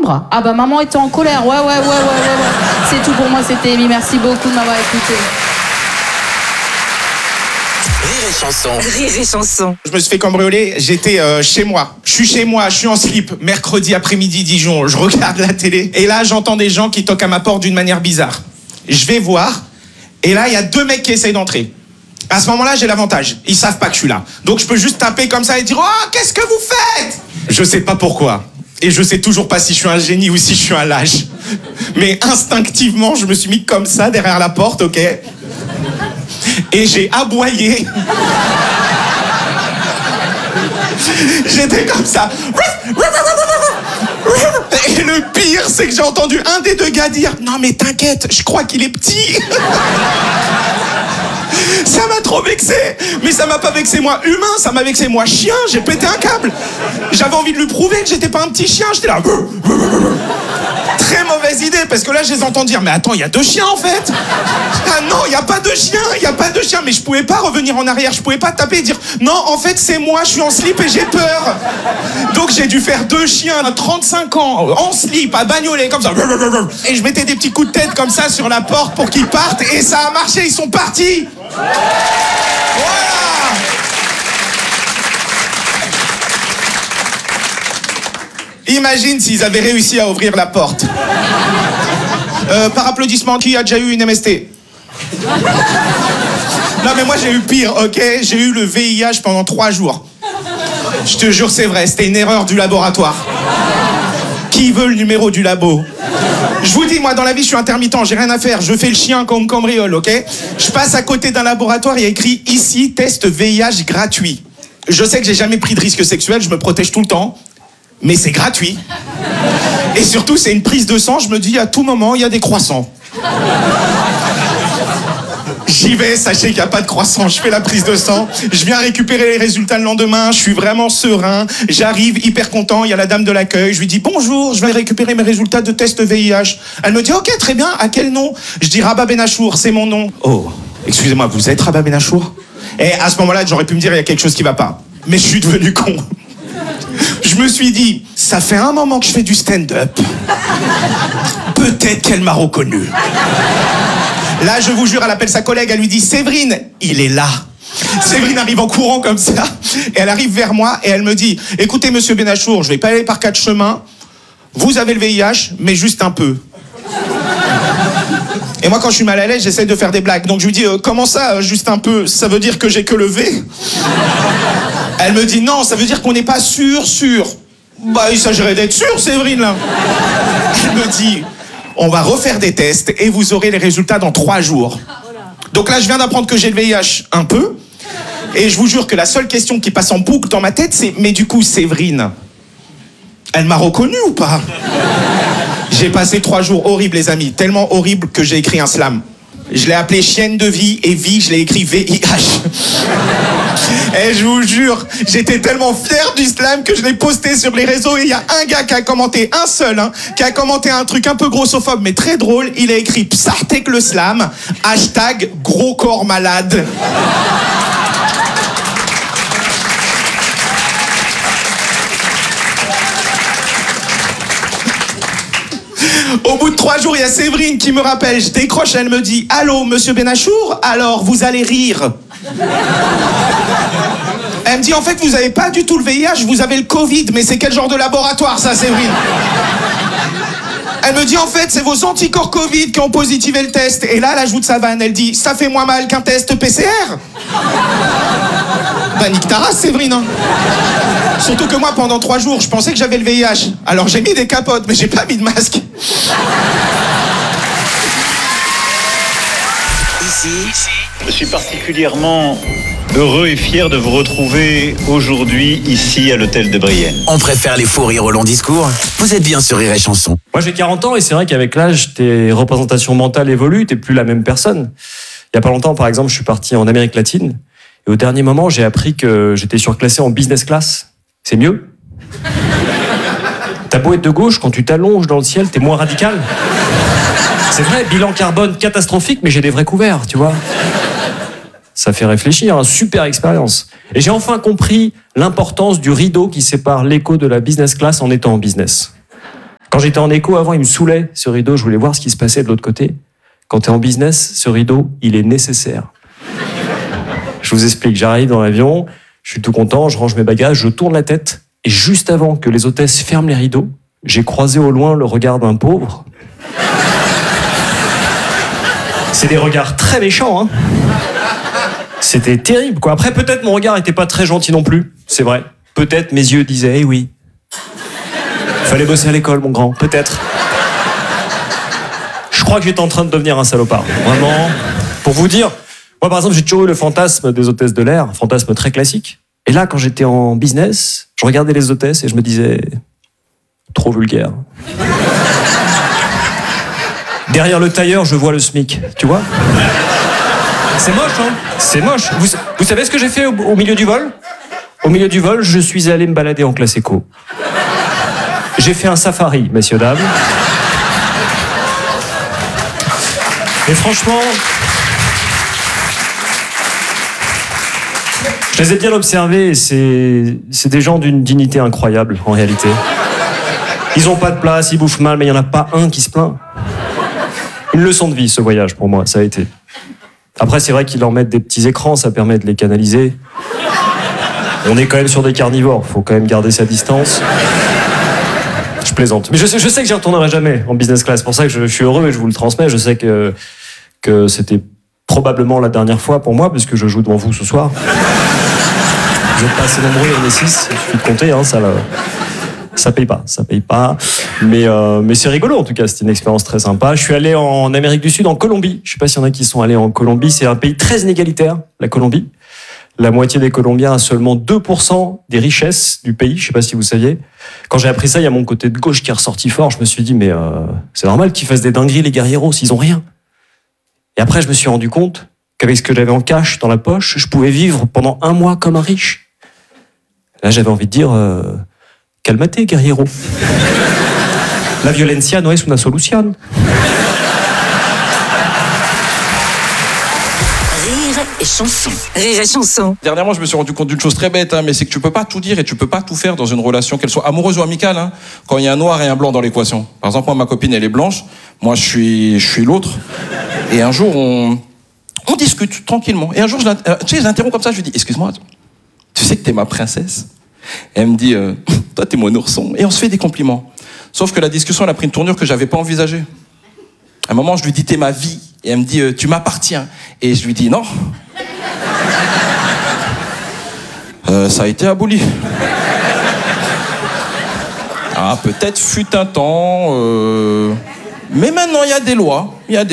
comprendre. Ah bah maman était en colère, ouais. C'est tout pour moi, c'était Amy, merci beaucoup de m'avoir écouté. Rire et chanson. Je me suis fait cambrioler, j'étais chez moi. Je suis chez moi, je suis en slip, mercredi après-midi Dijon, je regarde la télé. Et là, j'entends des gens qui toquent à ma porte d'une manière bizarre. Je vais voir, et là, il y a 2 mecs qui essayent d'entrer. À ce moment-là, j'ai l'avantage. Ils savent pas que je suis là. Donc, je peux juste taper comme ça et dire « Oh, qu'est-ce que vous faites ?» Je sais pas pourquoi. Et je sais toujours pas si je suis un génie ou si je suis un lâche. Mais instinctivement, je me suis mis comme ça derrière la porte, ok ? Et j'ai aboyé. J'étais comme ça. Et le pire, c'est que j'ai entendu un des 2 gars dire « Non mais t'inquiète, je crois qu'il est petit !» Ça m'a trop vexé. Mais ça m'a pas vexé moi humain, ça m'a vexé moi chien, j'ai pété un câble. J'avais envie de lui prouver que j'étais pas un petit chien, j'étais là. Très mauvaise idée, parce que là je les entends dire « Mais attends, il y a 2 chiens en fait !» Ah non, il y a pas de chien, mais je pouvais pas revenir en arrière, je pouvais pas taper et dire « Non, en fait c'est moi, je suis en slip et j'ai peur !» Donc j'ai dû faire 2 chiens de 35 ans, en slip, à bagnoler, comme ça. Et je mettais des petits coups de tête comme ça sur la porte pour qu'ils partent, et ça a marché, ils sont partis. Voilà. Imagine s'ils avaient réussi à ouvrir la porte. Par applaudissement, qui a déjà eu une MST ? Non mais moi j'ai eu pire, ok ? J'ai eu le VIH pendant 3 jours. Je te jure c'est vrai, c'était une erreur du laboratoire. Qui veut le numéro du labo ? Je vous dis, moi dans la vie je suis intermittent, j'ai rien à faire, je fais le chien comme cambriole, ok ? Je passe à côté d'un laboratoire, il y a écrit ici test VIH gratuit. Je sais que j'ai jamais pris de risque sexuel, je me protège tout le temps, mais c'est gratuit. Et surtout c'est une prise de sang, je me dis à tout moment il y a des croissants. J'y vais, sachez qu'il n'y a pas de croissant, je fais la prise de sang, je viens récupérer les résultats le lendemain, je suis vraiment serein, j'arrive hyper content, il y a la dame de l'accueil, je lui dis bonjour, je vais récupérer mes résultats de test VIH. Elle me dit ok, très bien, à quel nom ? Je dis Rabat Benachour, c'est mon nom. Oh, excusez-moi, vous êtes Rabat Benachour ? Et à ce moment-là, j'aurais pu me dire il y a quelque chose qui va pas. Mais je suis devenu con. Je me suis dit, ça fait un moment que je fais du stand-up. Peut-être qu'elle m'a reconnu. Là, je vous jure, elle appelle sa collègue, elle lui dit « Séverine, il est là !» Séverine arrive en courant comme ça, et elle arrive vers moi, et elle me dit « Écoutez, monsieur Benachour, je vais pas aller par 4 chemins, vous avez le VIH, mais juste un peu. » Et moi, quand je suis mal à l'aise, j'essaie de faire des blagues. Donc je lui dis « Comment ça, juste un peu ? Ça veut dire que j'ai que le V ?» Elle me dit « Non, ça veut dire qu'on n'est pas sûr. » Bah, il s'agirait d'être sûr, Séverine, là. Elle me dit « On va refaire des tests et vous aurez les résultats dans 3 jours. » Donc là, je viens d'apprendre que j'ai le VIH un peu. Et je vous jure que la seule question qui passe en boucle dans ma tête, c'est « Mais du coup, Séverine, elle m'a reconnu ou pas ?» J'ai passé 3 jours horribles, les amis. Tellement horribles que j'ai écrit un slam. Je l'ai appelé chienne de vie, et vie, je l'ai écrit VIH. Et je vous jure, j'étais tellement fier du slam que je l'ai posté sur les réseaux, et il y a un gars qui a commenté, un seul, qui a commenté un truc un peu grossophobe mais très drôle. Il a écrit Psartek le slam, hashtag gros corps malade. Au bout de 3 jours, il y a Séverine qui me rappelle, je décroche, elle me dit « Allô, monsieur Benachour, alors vous allez rire ?» Elle me dit « En fait, vous avez pas du tout le VIH, vous avez le Covid, mais c'est quel genre de laboratoire ça, Séverine ?» Elle me dit « En fait, c'est vos anticorps Covid qui ont positivé le test. » Et là, elle ajoute sa vanne, elle dit « Ça fait moins mal qu'un test PCR ?» Bah nique ta race, Séverine, hein. Surtout que moi, pendant 3 jours, je pensais que j'avais le VIH. Alors j'ai mis des capotes, mais j'ai pas mis de masque. Ici, je suis particulièrement heureux et fier de vous retrouver aujourd'hui ici à l'hôtel de Brienne. on préfère les faux rires au long discours. Vous êtes bien sur Rire et Chanson. Moi j'ai 40 ans et c'est vrai qu'avec l'âge, tes représentations mentales évoluent, t'es plus la même personne. Il y a pas longtemps, par exemple, je suis parti en Amérique latine et au dernier moment, j'ai appris que j'étais surclassé en business class. C'est mieux. T'as beau être de gauche, quand tu t'allonges dans le ciel, t'es moins radical. C'est vrai, bilan carbone catastrophique, mais j'ai des vrais couverts, tu vois. Ça fait réfléchir, hein, super expérience. Et j'ai enfin compris l'importance du rideau qui sépare l'écho de la business class en étant en business. Quand Quand j'étais en éco avant, il me saoulait ce rideau, je voulais voir ce qui se passait de l'autre côté. Quand t'es en business, ce rideau, il est nécessaire. Je vous explique, j'arrive dans l'avion, je suis tout content, je range mes bagages, je tourne la tête, et juste avant que les hôtesses ferment les rideaux, j'ai croisé au loin le regard d'un pauvre. C'est des regards très méchants, hein. C'était terrible, quoi. Après, peut-être mon regard était pas très gentil non plus, c'est vrai. Peut-être mes yeux disaient, eh oui. Fallait bosser à l'école, mon grand, peut-être. Je crois que j'étais en train de devenir un salopard. Vraiment, pour vous dire, moi par exemple, j'ai toujours eu le fantasme des hôtesses de l'air, un fantasme très classique. Et là, quand j'étais en business, je regardais les hôtesses et je me disais, trop vulgaire. Derrière le tailleur, je vois le SMIC, tu vois? C'est moche, hein? C'est moche. Vous savez ce que j'ai fait au milieu du vol? Au milieu du vol, je suis allé me balader en classe éco. J'ai fait un safari, messieurs, dames. Et franchement, je les ai bien observés et c'est des gens d'une dignité incroyable, en réalité. Ils ont pas de place, ils bouffent mal, mais il y en a pas un qui se plaint. Une leçon de vie, ce voyage, pour moi, ça a été. Après, c'est vrai qu'ils leur mettent des petits écrans, ça permet de les canaliser. On est quand même sur des carnivores, faut quand même garder sa distance. Je plaisante. Mais je sais que j'y retournerai jamais en business class, pour ça que je suis heureux et je vous le transmets. Je sais que c'était probablement la dernière fois pour moi, puisque je joue devant vous ce soir. Vous n'êtes pas assez nombreux, il y en a 6, il suffit de compter, hein, ça paye pas. Mais c'est rigolo en tout cas, c'était une expérience très sympa. Je suis allé en Amérique du Sud, en Colombie. Je sais pas s'il y en a qui sont allés en Colombie. C'est un pays très inégalitaire, la Colombie. La moitié des Colombiens a seulement 2% des richesses du pays. Je sais pas si vous saviez. Quand j'ai appris ça, il y a mon côté de gauche qui est ressorti fort. Je me suis dit, mais c'est normal qu'ils fassent des dingueries les guerrieros s'ils ont rien. Et après, je me suis rendu compte qu'avec ce que j'avais en cash dans la poche, je pouvais vivre pendant 1 mois comme un riche. Là, j'avais envie de dire, calmate, guerriero. La violencia no es una solución. Rire et chanson. Rire et chanson. Dernièrement, je me suis rendu compte d'une chose très bête, hein, mais c'est que tu peux pas tout dire et tu peux pas tout faire dans une relation, qu'elle soit amoureuse ou amicale, hein, quand il y a un noir et un blanc dans l'équation. Par exemple, moi, ma copine, elle est blanche, moi, je suis l'autre. Et un jour, on discute tranquillement. Et un jour, je l'interromps comme ça, je lui dis, excuse-moi, tu sais que t'es ma princesse? Et elle me dit, toi, t'es mon ourson. Et on se fait des compliments. Sauf que la discussion, elle a pris une tournure que j'avais pas envisagée. À un moment, je lui dis, t'es ma vie. Et elle me dit, tu m'appartiens. Et je lui dis, non. Ça a été aboli. Ah, peut-être fut un temps. Mais maintenant, il y a des lois.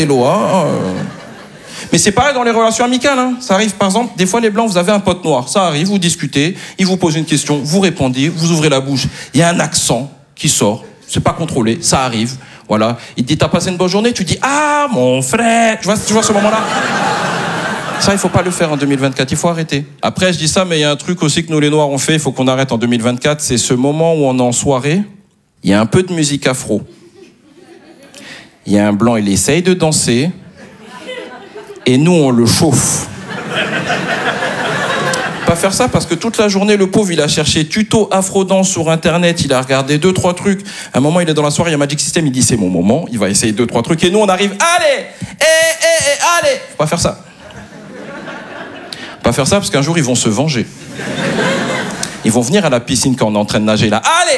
Mais c'est pareil dans les relations amicales, hein. Ça arrive, par exemple, des fois les blancs, vous avez un pote noir. Ça arrive, vous discutez, il vous pose une question, vous répondez, vous ouvrez la bouche. Il y a un accent qui sort. C'est pas contrôlé, ça arrive. Voilà. Il te dit, t'as passé une bonne journée? Tu dis, ah, mon frère. Tu vois ce moment-là? Ça, il faut pas le faire en 2024, il faut arrêter. Après, je dis ça, mais il y a un truc aussi que nous les Noirs on fait, il faut qu'on arrête en 2024, c'est ce moment où on est en soirée, il y a un peu de musique afro. Il y a un blanc, il essaye de danser, et nous, on le chauffe. Pas faire ça parce que toute la journée, le pauvre, il a cherché tuto afro-dance sur Internet, il a regardé 2-3 trucs. À un moment, il est dans la soirée, il y a Magic System, il dit c'est mon moment, il va essayer 2-3 trucs, et nous, on arrive, allez, allez. Faut pas faire ça. Pas faire ça parce qu'un jour, ils vont se venger. Ils vont venir à la piscine quand on est en train de nager là. Allez,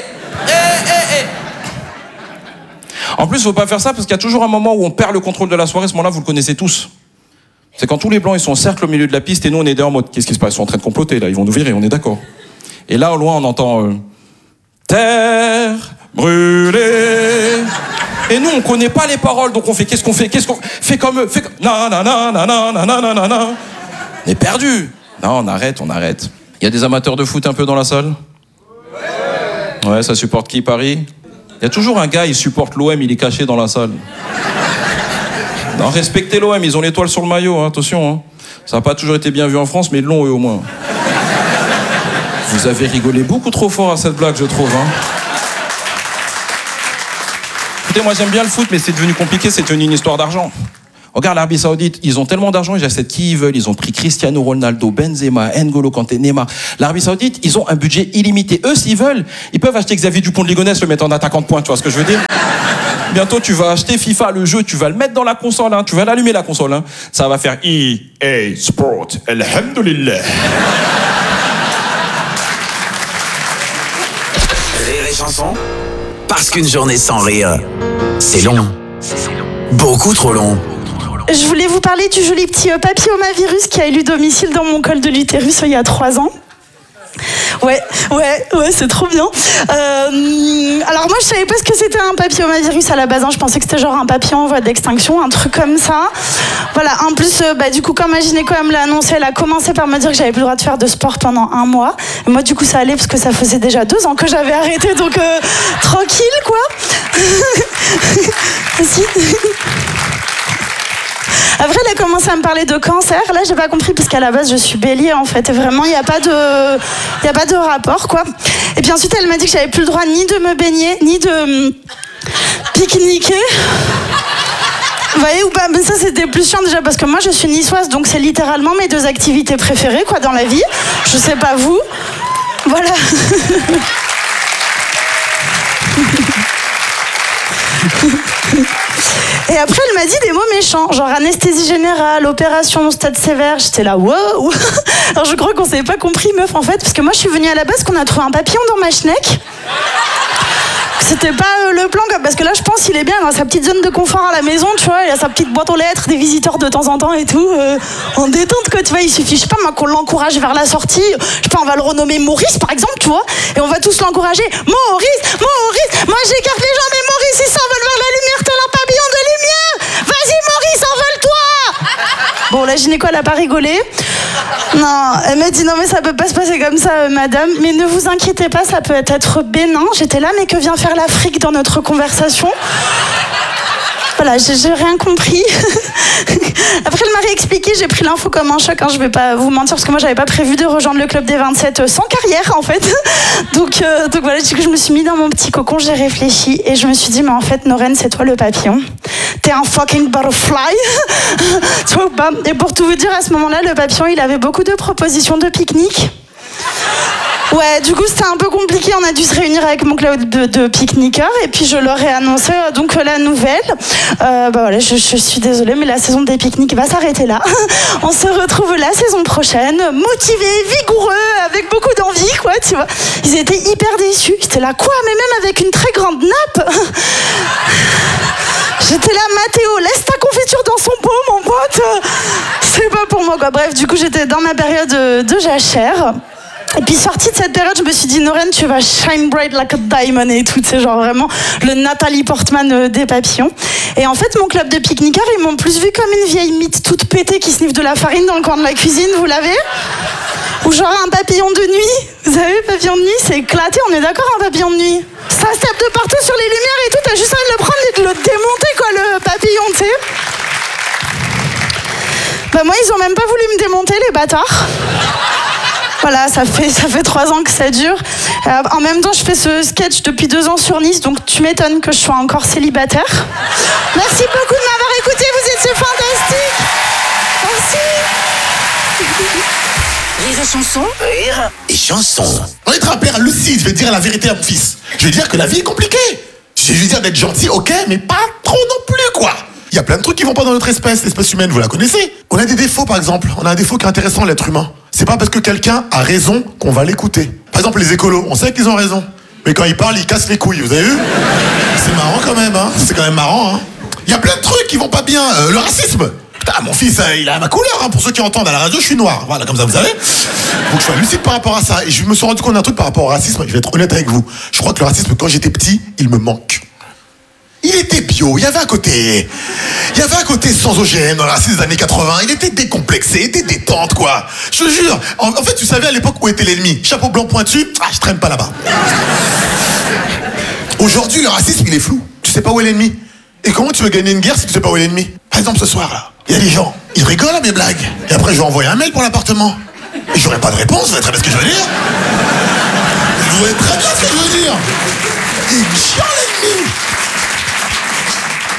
En plus, faut pas faire ça parce qu'il y a toujours un moment où on perd le contrôle de la soirée. Ce moment-là, vous le connaissez tous. C'est quand tous les blancs ils sont en cercle au milieu de la piste et nous on est derrière en mode qu'est-ce qui se passe? Ils sont en train de comploter là, ils vont nous virer, on est d'accord. Et là au loin on entend terre brûlée. Et nous on connaît pas les paroles donc on fait qu'est-ce qu'on fait fait comme eux, on est perdu. Non, on arrête. Il y a des amateurs de foot un peu dans la salle? Ouais, ça supporte qui, Paris? Il y a toujours un gars, il supporte l'OM, il est caché dans la salle. Non, respectez l'OM, ils ont l'étoile sur le maillot, hein, attention. Hein. Ça n'a pas toujours été bien vu en France, mais ils l'ont eux au moins. Vous avez rigolé beaucoup trop fort à cette blague, je trouve. Hein. Écoutez, moi j'aime bien le foot, mais c'est devenu compliqué, c'est devenu une histoire d'argent. Regarde l'Arabie Saoudite, ils ont tellement d'argent, ils achètent qui ils veulent. Ils ont pris Cristiano Ronaldo, Benzema, N'Golo Kanté, Neymar. L'Arabie Saoudite, ils ont un budget illimité. Eux, s'ils veulent, ils peuvent acheter Xavier Dupont de Ligonnès, le mettre en attaquant de pointe, tu vois ce que je veux dire? Bientôt, tu vas acheter FIFA, le jeu, tu vas le mettre dans la console, hein. Tu vas l'allumer la console, hein. Ça va faire EA Sport, alhamdoulilah. Rire et chanson, parce qu'une journée sans rire, c'est long. Beaucoup trop long. Je voulais vous parler du joli petit papillomavirus qui a élu domicile dans mon col de l'utérus il y a 3 ans. Ouais, c'est trop bien. Alors moi, je savais pas ce que c'était un papillomavirus à la base. Hein. Je pensais que c'était genre un papillon en voie d'extinction, un truc comme ça. Voilà. En plus, du coup, quand ma gynéco me l'a annoncé, elle a commencé par me dire que j'avais plus le droit de faire de sport pendant 1 mois. Et moi, du coup, ça allait parce que ça faisait déjà 2 ans que j'avais arrêté, donc tranquille, quoi. Si. Après, elle a commencé à me parler de cancer. Là, j'ai pas compris parce qu'à la base, je suis bélier en fait. Et vraiment, il y a pas de rapport, quoi. Et puis ensuite, elle m'a dit que j'avais plus le droit ni de me baigner, ni de pique-niquer. Vous voyez ou pas? Mais ça, c'était plus chiant déjà parce que moi, je suis niçoise, donc c'est littéralement mes 2 activités préférées, quoi, dans la vie. Je sais pas vous. Voilà. Et après, elle m'a dit des mots méchants, genre anesthésie générale, opération, stade sévère. J'étais là, wow. Alors je crois qu'on s'avait pas compris, meuf, en fait, parce que moi, je suis venue à la base qu'on a trouvé un papillon dans ma schneck. C'était pas le plan, parce que là, je pense qu'il est bien dans sa petite zone de confort à la maison, tu vois. Il a sa petite boîte aux lettres, des visiteurs de temps en temps et tout. En détente, quoi, tu vois. Il suffit, je sais pas, moi, qu'on l'encourage vers la sortie. Je sais pas, on va le renommer Maurice, par exemple, tu vois. Et on va tous l'encourager. Maurice. Moi, j'écarte les jambes et Maurice, il s'envole vers la lumière, tel un papillon de lumière. Vas-y, Maurice, envole-toi. Bon, la gynéco, elle a pas rigolé. Non, elle m'a dit non mais ça peut pas se passer comme ça, madame. Mais ne vous inquiétez pas, ça peut être bénin. J'étais là, mais que vient faire l'Afrique dans notre conversation? Voilà, j'ai rien compris. Après, elle m'a réexpliqué, j'ai pris l'info comme un choc, hein, je vais pas vous mentir, parce que moi, j'avais pas prévu de rejoindre le club des 27 sans carrière, en fait. Donc voilà, du coup, je me suis mis dans mon petit cocon, j'ai réfléchi, et je me suis dit, mais en fait, Noren, c'est toi le papillon. T'es un fucking butterfly. Tu vois ou pas? Et pour tout vous dire, à ce moment-là, le papillon, il avait beaucoup de propositions de pique-nique. Ouais, du coup, c'était un peu compliqué. On a dû se réunir avec mon club de pique-niqueurs et puis je leur ai annoncé donc la nouvelle. Voilà, je suis désolée, mais la saison des pique-niques va s'arrêter là. On se retrouve la saison prochaine, motivés, vigoureux, avec beaucoup d'envie, quoi, tu vois. Ils étaient hyper déçus. J'étais là, quoi? Mais même avec une très grande nappe. J'étais là, Mathéo, laisse ta confiture dans son pot, mon pote. C'est pas pour moi, quoi. Bref, du coup, j'étais dans ma période de jachère. Et puis sortie de cette période, je me suis dit, Noren, tu vas shine bright like a diamond et tout, c'est genre vraiment le Nathalie Portman des papillons. Et en fait, mon club de pique-niqueurs, ils m'ont plus vue comme une vieille mythe toute pétée qui sniffe de la farine dans le coin de la cuisine, vous l'avez? Ou genre un papillon de nuit. Vous savez, papillon de nuit, c'est éclaté, on est d'accord, un papillon de nuit? Ça se tape de partout sur les lumières et tout, t'as juste envie de le prendre et de le démonter, quoi, le papillon, tu sais. Bah moi, ils ont même pas voulu me démonter, les bâtards. Voilà, ça fait 3 ans que ça dure. En même temps, je fais ce sketch depuis 2 ans sur Nice, donc tu m'étonnes que je sois encore célibataire. Merci beaucoup de m'avoir écouté, vous étiez fantastiques. Merci. Rire et chanson. Rire et chanson. On est un père lucide, je vais dire la vérité à mon fils. Je vais dire que la vie est compliquée. Je vais lui dire d'être gentil, ok, mais pas trop non plus, quoi. Il y a plein de trucs qui vont pas dans notre espèce, l'espèce humaine, vous la connaissez. On a des défauts, par exemple. On a un défaut qui est intéressant, l'être humain. C'est pas parce que quelqu'un a raison qu'on va l'écouter. Par exemple, les écolos, on sait qu'ils ont raison. Mais quand ils parlent, ils cassent les couilles, vous avez vu? C'est marrant quand même, hein. C'est quand même marrant, hein. Il y a plein de trucs qui vont pas bien. Le racisme. Putain, mon fils, il a ma couleur, hein. Pour ceux qui entendent à la radio, je suis noir. Voilà, comme ça, vous savez. Donc je suis lucide par rapport à ça. Et je me suis rendu compte d'un truc par rapport au racisme. Je vais être honnête avec vous. Je crois que le racisme, quand j'étais petit, il me manque. Il était bio, il y avait un côté sans OGM dans le racisme des années 80, il était décomplexé, il était détente, quoi. Je te jure, en fait, tu savais à l'époque où était l'ennemi. Chapeau blanc pointu, je traîne pas là-bas. Aujourd'hui, le racisme, il est flou. Tu sais pas où est l'ennemi. Et comment tu veux gagner une guerre si tu sais pas où est l'ennemi? Par exemple, ce soir, là, il y a des gens, ils rigolent à mes blagues. Et après, je vais envoyer un mail pour l'appartement. Et j'aurai pas de réponse, vous savez très bien ce que je veux dire. Vous voyez très bien ce que je veux dire. Il est chiant, l'ennemi.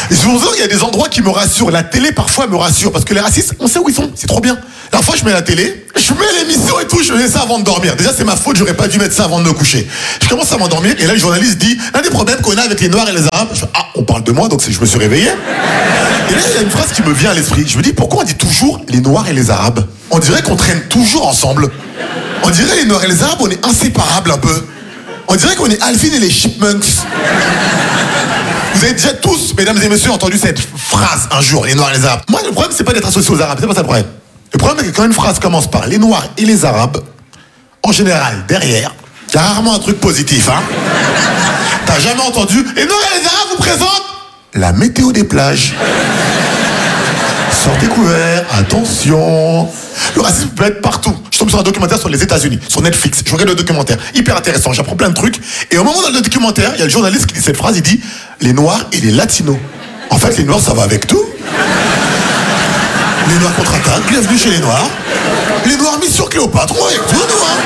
Et je vous jure, il y a des endroits qui me rassurent. La télé, parfois, me rassure. Parce que les racistes, on sait où ils sont. C'est trop bien. La fois, je mets la télé, je mets l'émission et tout, je mets ça avant de dormir. Déjà, c'est ma faute, j'aurais pas dû mettre ça avant de me coucher. Je commence à m'endormir, et là, le journaliste dit, l'un des problèmes qu'on a avec les Noirs et les Arabes. Je fais, ah, on parle de moi, donc je me suis réveillé. Et là, il y a une phrase qui me vient à l'esprit. Je me dis, pourquoi on dit toujours les Noirs et les Arabes? On dirait qu'on traîne toujours ensemble. On dirait les Noirs et les Arabes, on est inséparables un peu. On dirait qu'on est Alvin et les Chipmunks. Vous avez déjà tous, mesdames et messieurs, entendu cette phrase un jour, les Noirs et les Arabes. Moi, le problème, c'est pas d'être associé aux Arabes, c'est pas ça le problème. Le problème, c'est que quand une phrase commence par les Noirs et les Arabes, en général, derrière, il y a rarement un truc positif, hein. T'as jamais entendu, les Noirs et les Arabes vous présentent la météo des plages. Sortez couverts, attention. Le racisme peut être partout. Je tombe sur un documentaire sur les États-Unis, sur Netflix. Je regarde le documentaire, hyper intéressant, j'apprends plein de trucs. Et au moment dans le documentaire, il y a le journaliste qui dit cette phrase, il dit les Noirs et les Latinos. En fait, les Noirs, ça va avec tout. Les Noirs contre-attaquent, bienvenue chez les Noirs. Les Noirs mis sur Cléopâtre, on va avec tout, nous, hein.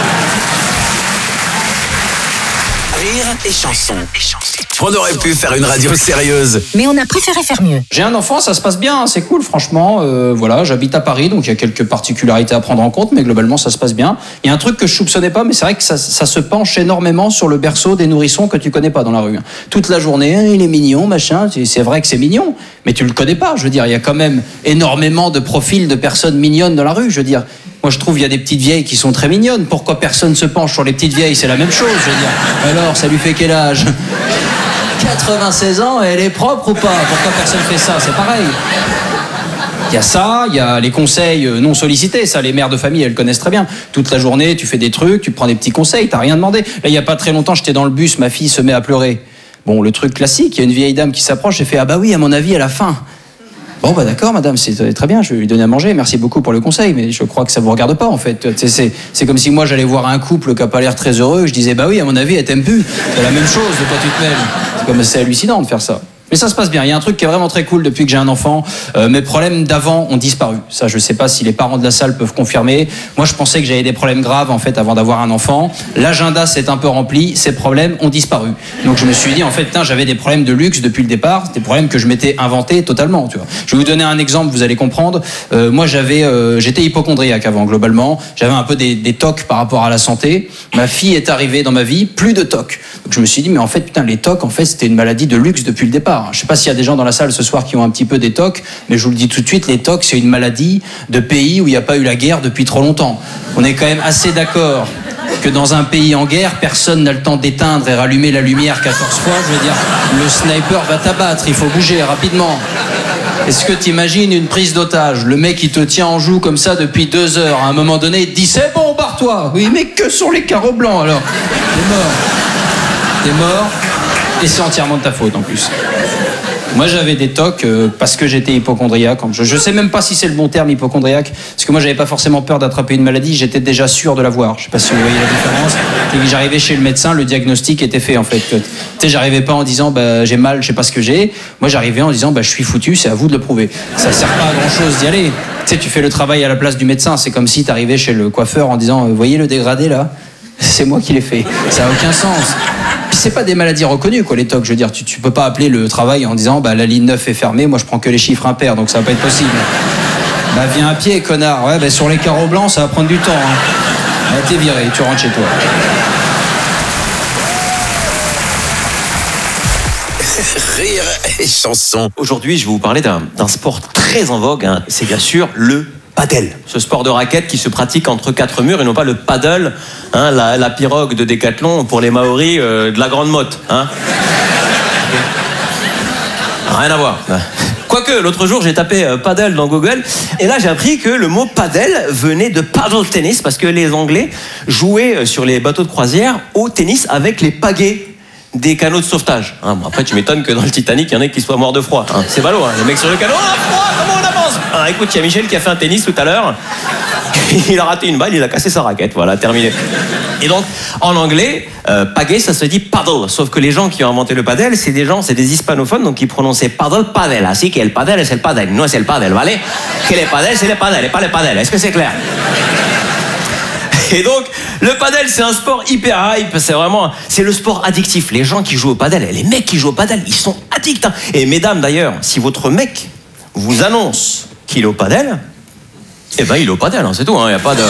Rire et chanson. On aurait pu faire une radio sérieuse. Mais on a préféré faire mieux. J'ai un enfant, ça se passe bien, c'est cool, franchement. Voilà, j'habite à Paris, donc il y a quelques particularités à prendre en compte, mais globalement, ça se passe bien. Il y a un truc que je soupçonnais pas, mais c'est vrai que ça se penche énormément sur le berceau des nourrissons que tu connais pas dans la rue. Toute la journée, il est mignon, machin. C'est vrai que c'est mignon, mais tu le connais pas. Je veux dire, il y a quand même énormément de profils de personnes mignonnes dans la rue. Je veux dire, moi, je trouve il y a des petites vieilles qui sont très mignonnes. Pourquoi personne se penche sur les petites vieilles? C'est la même chose, je veux dire. Alors, ça lui fait quel âge? 96 ans, elle est propre ou pas? Pourquoi personne fait ça? C'est pareil. Il y a ça, il y a les conseils non sollicités. Ça, les mères de famille, elles connaissent très bien. Toute la journée, tu fais des trucs, tu prends des petits conseils, t'as rien demandé. Là, il y a pas très longtemps, j'étais dans le bus, ma fille se met à pleurer. Bon, le truc classique, il y a une vieille dame qui s'approche et fait « Ah bah oui, à mon avis, elle a faim. » Bon, bah d'accord, madame, c'est très bien, je vais lui donner à manger, merci beaucoup pour le conseil, mais je crois que ça vous regarde pas, en fait. C'est comme si moi, j'allais voir un couple qui a pas l'air très heureux, je disais, bah oui, à mon avis, elle t'aime plus. C'est la même chose, de quoi tu te mêles. C'est comme c'est hallucinant de faire ça. Mais ça se passe bien. Il y a un truc qui est vraiment très cool depuis que j'ai un enfant. Mes problèmes d'avant ont disparu. Ça, je sais pas si les parents de la salle peuvent confirmer. Moi, je pensais que j'avais des problèmes graves, en fait, avant d'avoir un enfant. L'agenda s'est un peu rempli. Ces problèmes ont disparu. Donc, je me suis dit, en fait, j'avais des problèmes de luxe depuis le départ. Des problèmes que je m'étais inventé totalement, tu vois. Je vais vous donner un exemple, vous allez comprendre. Moi, j'étais hypocondriaque avant, globalement. J'avais un peu des tocs par rapport à la santé. Ma fille est arrivée dans ma vie, plus de tocs. Donc, je me suis dit, mais en fait, les tocs, en fait, c'était une maladie de luxe depuis le départ. Je sais pas s'il y a des gens dans la salle ce soir qui ont un petit peu des tocs, mais je vous le dis tout de suite, les tocs, c'est une maladie de pays où il n'y a pas eu la guerre depuis trop longtemps. On est quand même assez d'accord que dans un pays en guerre, personne n'a le temps d'éteindre et rallumer la lumière 14 fois. Je veux dire, le sniper va t'abattre, il faut bouger rapidement. Est-ce que t'imagines une prise d'otage? Le mec, il te tient en joue comme ça depuis 2 heures. À un moment donné, il te dit, c'est bon, barre-toi. Oui, mais que sont les carreaux blancs, alors? T'es mort. Et c'est entièrement de ta faute, en plus. Moi, j'avais des tocs parce que j'étais hypocondriaque. Je sais même pas si c'est le bon terme, hypocondriaque, parce que moi, j'avais pas forcément peur d'attraper une maladie, j'étais déjà sûr de l'avoir. Je sais pas si vous voyez la différence. Et j'arrivais chez le médecin, le diagnostic était fait, en fait. Tu sais, j'arrivais pas en disant, bah, j'ai mal, je sais pas ce que j'ai. Moi, j'arrivais en disant, bah, je suis foutu, c'est à vous de le prouver. Ça sert pas à grand chose d'y aller. Tu sais, tu fais le travail à la place du médecin. C'est comme si t'arrivais chez le coiffeur en disant, voyez le dégradé là? C'est moi qui l'ai fait. Ça a aucun sens. Puis c'est pas des maladies reconnues, quoi, les tocs. Je veux dire, tu peux pas appeler le travail en disant, bah, la ligne 9 est fermée, moi je prends que les chiffres impairs, donc ça va pas être possible. Bah, viens à pied, connard. Ouais, bah, sur les carreaux blancs, ça va prendre du temps, hein. Bah, t'es viré, tu rentres chez toi. Rire et chanson. Aujourd'hui, je vais vous parler d'un sport très en vogue, hein. C'est bien sûr le padel. Ce sport de raquette qui se pratique entre 4 murs et non pas le paddle, hein, la pirogue de Décathlon pour les Maoris de la Grande Motte. Hein. Rien à voir. Quoique, l'autre jour, j'ai tapé paddle dans Google et là, j'ai appris que le mot paddle venait de paddle tennis parce que les Anglais jouaient sur les bateaux de croisière au tennis avec les pagaies des canots de sauvetage. Hein, bon, après, tu m'étonnes que dans le Titanic, il y en ait qui soient morts de froid. Hein. C'est ballot, hein. Les mecs sur le canot, ah, froid, comment on avance? Ah, écoute, il y a Michel qui a fait un tennis tout à l'heure. Il a raté une balle, il a cassé sa raquette. Voilà, terminé. Et donc, en anglais, pagaie, ça se dit paddle. Sauf que les gens qui ont inventé le paddle, c'est des hispanophones, donc ils prononçaient paddle. Así que el paddle es el paddle, no es el paddle, ¿vale? Que le paddle, c'est le paddle, et pas le paddle. Est-ce que c'est clair? Et donc, Le padel, c'est un sport hyper hype. C'est le sport addictif. Les gens qui jouent au padel, les mecs qui jouent au padel, ils sont addicts. Hein. Et mesdames d'ailleurs, si votre mec vous annonce qu'il est au padel, eh ben il est au padel, hein, c'est tout. Il y a pas de.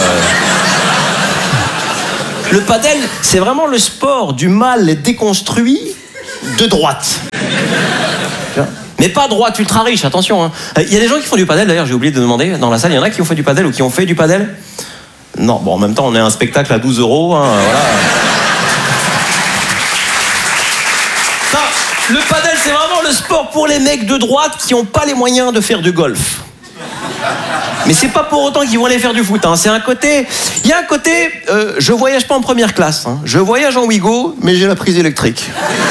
Le padel, c'est vraiment le sport du mal déconstruit de droite. Mais pas droite ultra riche, attention. Il y a des gens qui font du padel, d'ailleurs, j'ai oublié de demander dans la salle, il y en a qui ont fait du padel ou qui ont fait du padel? Non, bon, en même temps, on est à un spectacle à 12 €, voilà. Non, le padel, c'est vraiment le sport pour les mecs de droite qui n'ont pas les moyens de faire du golf. Mais c'est pas pour autant qu'ils vont aller faire du foot. Hein. Il y a un côté, je voyage pas en première classe. Hein. Je voyage en Ouigo, mais j'ai la prise électrique.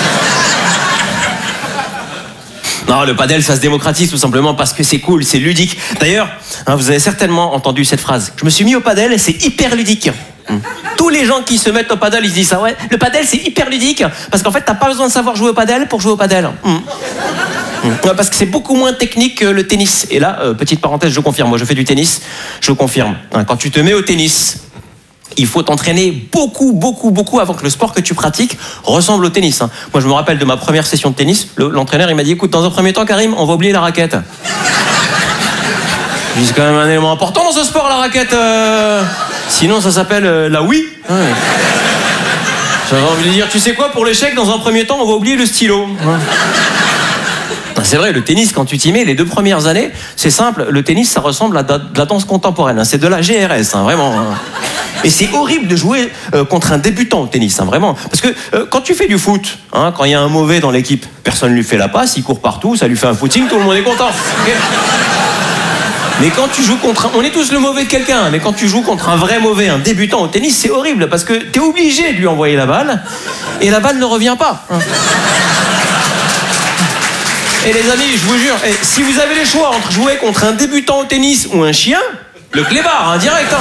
Non, le padel, ça se démocratise tout simplement parce que c'est cool, c'est ludique. D'ailleurs, vous avez certainement entendu cette phrase. Je me suis mis au padel, c'est hyper ludique. Tous les gens qui se mettent au padel, ils se disent ça. Ouais, le padel, c'est hyper ludique parce qu'en fait, t'as pas besoin de savoir jouer au padel pour jouer au padel. Parce que c'est beaucoup moins technique que le tennis. Et là, petite parenthèse, je confirme. Moi, je fais du tennis. Je confirme. Quand tu te mets au tennis, il faut t'entraîner beaucoup avant que le sport que tu pratiques ressemble au tennis. Moi, je me rappelle de ma première session de tennis. L'entraîneur, il m'a dit, écoute, dans un premier temps, Karim, on va oublier la raquette. C'est quand même un élément important dans ce sport, la raquette. Sinon, ça s'appelle la Wii. Ouais. J'avais envie de dire, tu sais quoi, pour l'échec, dans un premier temps, on va oublier le stylo. C'est vrai, le tennis, quand tu t'y mets, les 2 premières années, c'est simple, le tennis, ça ressemble à de la danse contemporaine. C'est de la GRS, vraiment. Et c'est horrible de jouer contre un débutant au tennis, vraiment. Parce que quand tu fais du foot, quand il y a un mauvais dans l'équipe, personne ne lui fait la passe, il court partout, ça lui fait un footing, tout le monde est content. Okay. Mais quand tu joues contre on est tous le mauvais de quelqu'un, mais quand tu joues contre un vrai mauvais, un débutant au tennis, c'est horrible, parce que t'es obligé de lui envoyer la balle, et la balle ne revient pas. Et les amis, je vous jure, si vous avez les choix entre jouer contre un débutant au tennis ou un chien, le clébard, direct.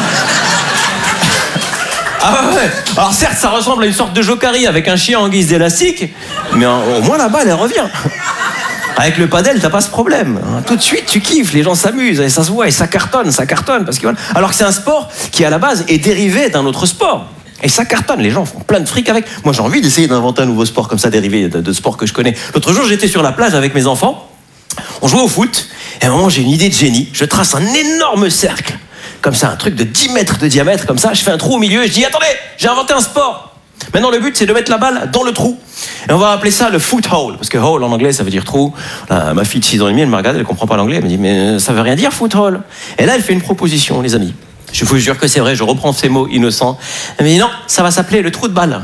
Ah ouais. Alors certes, ça ressemble à une sorte de jokari avec un chien en guise d'élastique, mais au moins la balle, elle revient. Avec le padel, t'as pas ce problème. Tout de suite, tu kiffes, les gens s'amusent, et ça se voit, et ça cartonne, parce que voilà. Alors que c'est un sport qui, à la base, est dérivé d'un autre sport. Et ça cartonne, les gens font plein de fric avec. Moi, j'ai envie d'essayer d'inventer un nouveau sport comme ça, dérivé de sports que je connais. L'autre jour, j'étais sur la plage avec mes enfants. On jouait au foot. Et à un moment, j'ai une idée de génie. Je trace un énorme cercle. Comme ça, un truc de 10 mètres de diamètre, comme ça. Je fais un trou au milieu et je dis, attendez, j'ai inventé un sport. Maintenant, le but, c'est de mettre la balle dans le trou. Et on va appeler ça le foot hole. Parce que hole, en anglais, ça veut dire trou. Là, ma fille de 6 ans et demi, elle me regarde, elle comprend pas l'anglais. Elle me dit, mais ça veut rien dire, foot hole. Et là, elle fait une proposition, les amis. Je vous jure que c'est vrai, je reprends ces mots innocents. Elle me dit non, ça va s'appeler le trou de balle.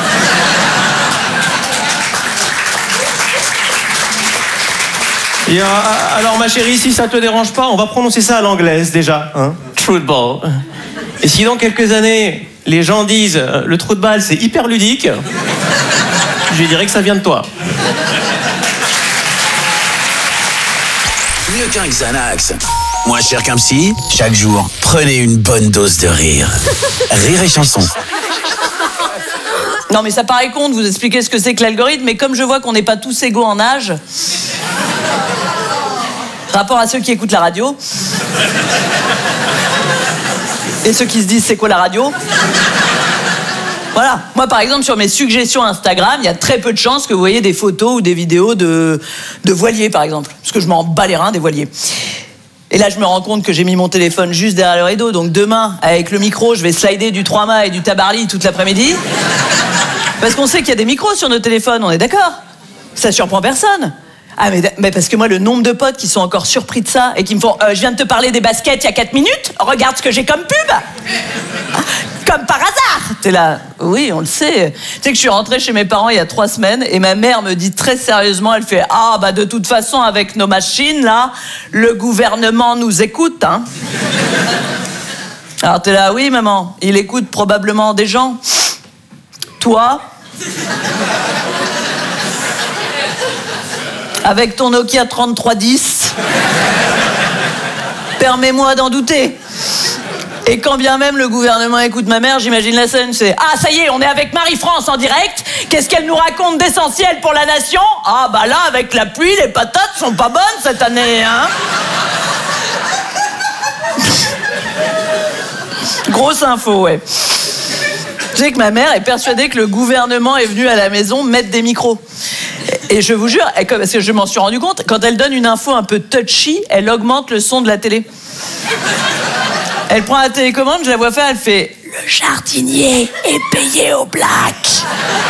Et alors ma chérie, si ça te dérange pas, on va prononcer ça à l'anglaise déjà. True ball. Et si dans quelques années, les gens disent le trou de balle c'est hyper ludique, je lui dirais que ça vient de toi. Mieux qu'un Xanax. Moins cher qu'un psy, chaque jour, prenez une bonne dose de rire. Rire et chanson. Non mais ça paraît con de vous expliquer ce que c'est que l'algorithme, mais comme je vois qu'on n'est pas tous égaux en âge, rapport à ceux qui écoutent la radio, et ceux qui se disent c'est quoi la radio. Voilà, moi par exemple sur mes suggestions Instagram, il y a très peu de chances que vous voyez des photos ou des vidéos de voiliers par exemple, parce que je m'en bats les reins des voiliers. Et là, je me rends compte que j'ai mis mon téléphone juste derrière le rideau. Donc demain, avec le micro, je vais slider du 3-mâts et du tabarly toute l'après-midi. Parce qu'on sait qu'il y a des micros sur nos téléphones, on est d'accord? Ça surprend personne. Ah, mais parce que moi, le nombre de potes qui sont encore surpris de ça et qui me font je viens de te parler des baskets il y a 4 minutes, regarde ce que j'ai comme pub. Comme par hasard. T'es là, oui, on le sait. Tu sais que je suis rentrée chez mes parents il y a 3 semaines et ma mère me dit très sérieusement, elle fait ah bah de toute façon avec nos machines là, le gouvernement nous écoute, hein. Alors t'es là, oui maman, il écoute probablement des gens. Toi, avec ton Nokia 3310, permets-moi d'en douter. Et quand bien même le gouvernement écoute ma mère, j'imagine la scène, c'est « Ah, ça y est, on est avec Marie-France en direct. Qu'est-ce qu'elle nous raconte d'essentiel pour la nation ? Ah, bah là, avec la pluie, les patates sont pas bonnes cette année, hein ?» Grosse info, ouais. Tu sais que ma mère est persuadée que le gouvernement est venu à la maison mettre des micros. Et je vous jure, parce que je m'en suis rendu compte, quand elle donne une info un peu touchy, elle augmente le son de la télé. Elle prend la télécommande, je la vois faire, elle fait « Le jardinier est payé au black ».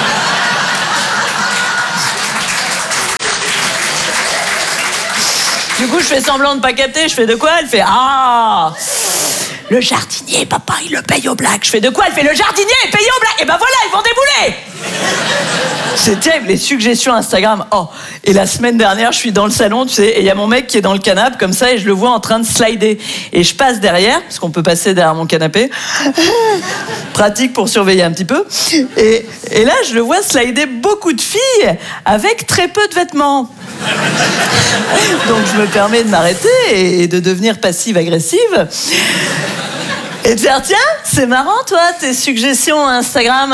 Du coup, je fais semblant de pas capter, je fais de quoi? Elle fait « Ah !» Le jardinier, papa, il le paye au black. Je fais de quoi? Elle fait le jardinier est payé au black. Et ben voilà, ils vont débouler. C'est terrible, les suggestions Instagram. Oh, et la semaine dernière, je suis dans le salon, tu sais, et il y a mon mec qui est dans le canapé comme ça, et je le vois en train de slider. Et je passe derrière, parce qu'on peut passer derrière mon canapé. Pratique pour surveiller un petit peu. Et là, je le vois slider beaucoup de filles avec très peu de vêtements. Donc je me permets de m'arrêter et de devenir passive-agressive. Et de dire, tiens, c'est marrant, toi, tes suggestions Instagram.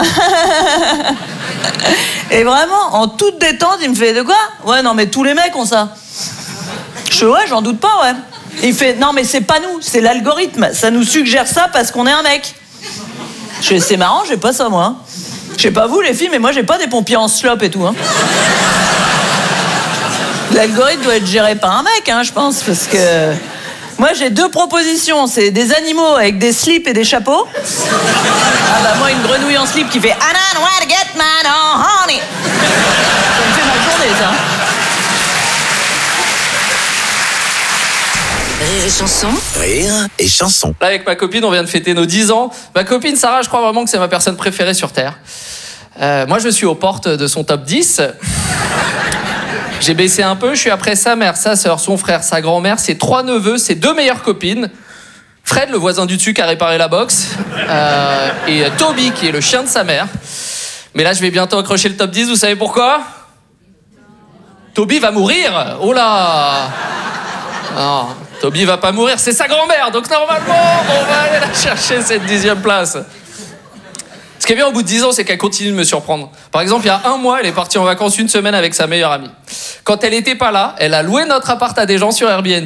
Et vraiment, en toute détente, il me fait, de quoi? Ouais, non, mais tous les mecs ont ça. Je fais, ouais, j'en doute pas, ouais. Et il fait, non, mais c'est pas nous, c'est l'algorithme. Ça nous suggère ça parce qu'on est un mec. Je fais, c'est marrant, j'ai pas ça, moi. Hein. Je sais pas vous, les filles, mais moi, j'ai pas des pompiers en slop et tout, hein. L'algorithme doit être géré par un mec, hein, je pense, parce que... Moi, j'ai 2 propositions. C'est des animaux avec des slips et des chapeaux. Ah bah moi, une grenouille en slip qui fait « I don't know where to get my honey ». Ça me fait ma journée, ça. Rire et chanson. Rire et chanson. Là, avec ma copine, on vient de fêter nos 10 ans. Ma copine Sarah, je crois vraiment que c'est ma personne préférée sur Terre. Moi, je suis aux portes de son top 10. J'ai baissé un peu, je suis après sa mère, sa sœur, son frère, sa grand-mère, ses 3 neveux, ses 2 meilleures copines. Fred, le voisin du dessus qui a réparé la box. Et Toby, qui est le chien de sa mère. Mais là, je vais bientôt accrocher le top 10, vous savez pourquoi? Toby va mourir. Oh là. Non, Toby va pas mourir, c'est sa grand-mère. Donc normalement, on va aller la chercher, cette 10e place. Ce qui est bien au bout de 10 ans, c'est qu'elle continue de me surprendre. Par exemple, il y a 1 mois, elle est partie en vacances 1 semaine avec sa meilleure amie. Quand elle était pas là, elle a loué notre appart à des gens sur Airbnb.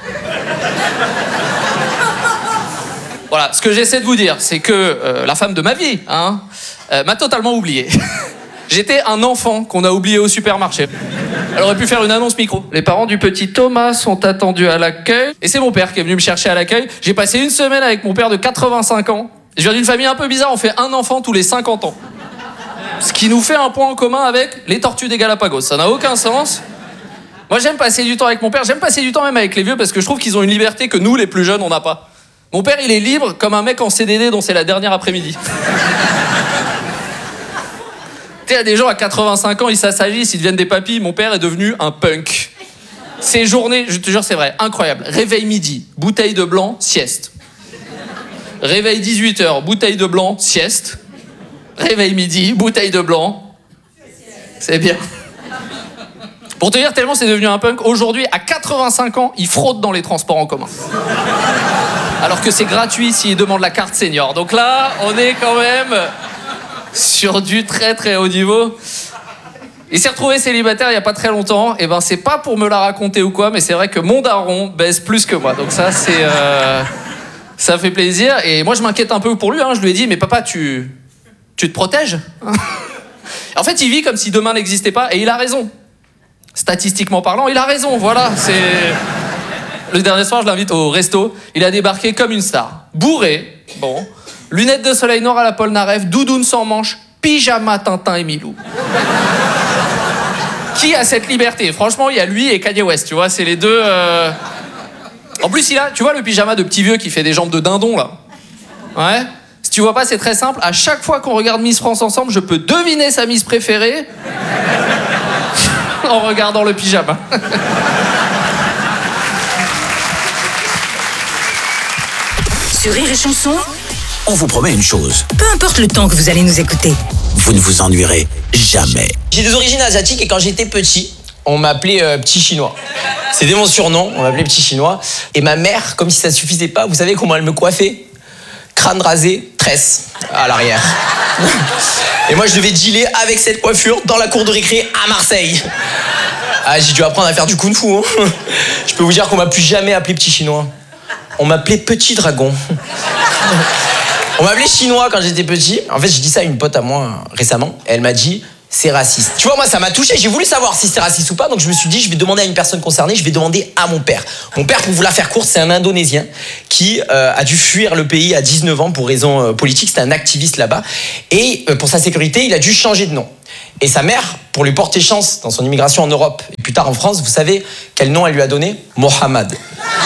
Voilà, ce que j'essaie de vous dire, c'est que la femme de ma vie m'a totalement oublié. J'étais un enfant qu'on a oublié au supermarché. Elle aurait pu faire une annonce micro. Les parents du petit Thomas sont attendus à l'accueil. Et c'est mon père qui est venu me chercher à l'accueil. J'ai passé 1 semaine avec mon père de 85 ans. Je viens d'une famille un peu bizarre, on fait un enfant tous les 50 ans. Ce qui nous fait un point en commun avec les tortues des Galapagos. Ça n'a aucun sens. Moi, j'aime passer du temps avec mon père. J'aime passer du temps même avec les vieux parce que je trouve qu'ils ont une liberté que nous, les plus jeunes, on n'a pas. Mon père, il est libre comme un mec en CDD dont c'est la dernière après-midi. Tu sais, il y a des gens à 85 ans, ils s'assagissent, ils deviennent des papis. Mon père est devenu un punk. Ces journées, je te jure, c'est vrai, incroyable. Réveil midi, bouteille de blanc, sieste. Réveil 18h, bouteille de blanc, sieste. Réveil midi, bouteille de blanc. C'est bien. Pour te dire, tellement c'est devenu un punk, aujourd'hui, à 85 ans, il fraude dans les transports en commun. Alors que c'est gratuit s'il demande la carte senior. Donc là, on est quand même sur du très très haut niveau. Il s'est retrouvé célibataire il n'y a pas très longtemps. Et ben, c'est pas pour me la raconter ou quoi, mais c'est vrai que mon daron baise plus que moi. Donc ça, c'est... Ça fait plaisir. Et moi, je m'inquiète un peu pour lui. Je lui ai dit, mais papa, tu te protèges? En fait, il vit comme si demain n'existait pas. Et il a raison. Statistiquement parlant, il a raison. Voilà, c'est... Le dernier soir, je l'invite au resto. Il a débarqué comme une star. Bourré. Bon. Lunettes de soleil noires à la Polnareff. Doudoune sans manches. Pyjama Tintin et Milou. Qui a cette liberté? Franchement, il y a lui et Kanye West. Tu vois, c'est les deux... En plus, il a, tu vois le pyjama de petit vieux qui fait des jambes de dindon, là? Ouais. Si tu vois pas, c'est très simple. À chaque fois qu'on regarde Miss France ensemble, je peux deviner sa Miss préférée en regardant le pyjama. Sur Rire et Chanson, On vous promet une chose. peu importe le temps que vous allez nous écouter. Vous ne vous ennuierez jamais. J'ai des origines asiatiques et quand j'étais petit, on m'appelait Petit Chinois. C'était mon surnom, on m'appelait Petit Chinois. Et ma mère, comme si ça suffisait pas, vous savez comment elle me coiffait? Crâne rasé, tresse à l'arrière. Et moi, je devais dealer avec cette coiffure dans la cour de récré à Marseille. Ah, j'ai dû apprendre à faire du kung-fu. Je peux vous dire qu'on m'a plus jamais appelé Petit Chinois. On m'appelait Petit Dragon. On m'appelait chinois quand j'étais petit. En fait, je dis ça à une pote à moi récemment. Elle m'a dit, c'est raciste. Tu vois, moi, ça m'a touché. J'ai voulu savoir si c'est raciste ou pas. Donc, je me suis dit, je vais demander à une personne concernée. Je vais demander à mon père. Mon père, pour vous la faire courte, c'est un Indonésien qui a dû fuir le pays à 19 ans pour raisons politiques. C'était un activiste là-bas. Et pour sa sécurité, il a dû changer de nom. Et sa mère, pour lui porter chance dans son immigration en Europe et plus tard en France, vous savez quel nom elle lui a donné? Mohamed.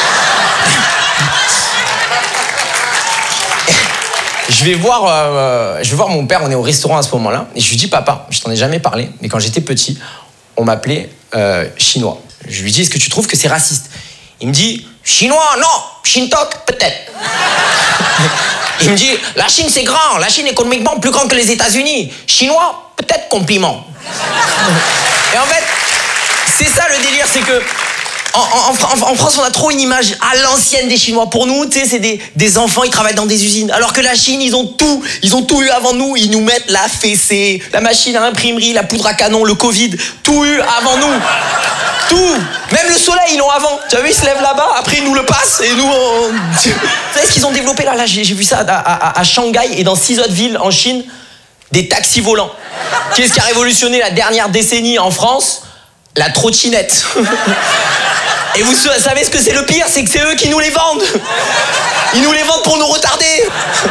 Je vais voir mon père, on est au restaurant à ce moment-là, et je lui dis, papa, je t'en ai jamais parlé, mais quand j'étais petit, on m'appelait chinois. Je lui dis, est-ce que tu trouves que c'est raciste? Il me dit, chinois, non, Shintok, peut-être. Il me dit, la Chine c'est grand, la Chine économiquement plus grand que les États-Unis. Chinois, peut-être compliment. Et en fait, c'est ça le délire, c'est que en France, on a trop une image à l'ancienne des Chinois. Pour nous, tu sais, c'est des enfants, ils travaillent dans des usines. Alors que la Chine, ils ont tout eu avant nous. Ils nous mettent la fessée, la machine à imprimerie, la poudre à canon, le Covid. Tout eu avant nous. Tout. Même le soleil, ils l'ont avant. Tu as vu, ils se lèvent là-bas, après ils nous le passent et nous, on... Tu sais ce qu'ils ont développé là, j'ai vu ça à Shanghai et dans 6 autres villes en Chine, des taxis volants. Qu'est-ce qui a révolutionné la dernière décennie en France? La trottinette. Et vous savez ce que c'est le pire? C'est que c'est eux qui nous les vendent. Ils nous les vendent pour nous retarder.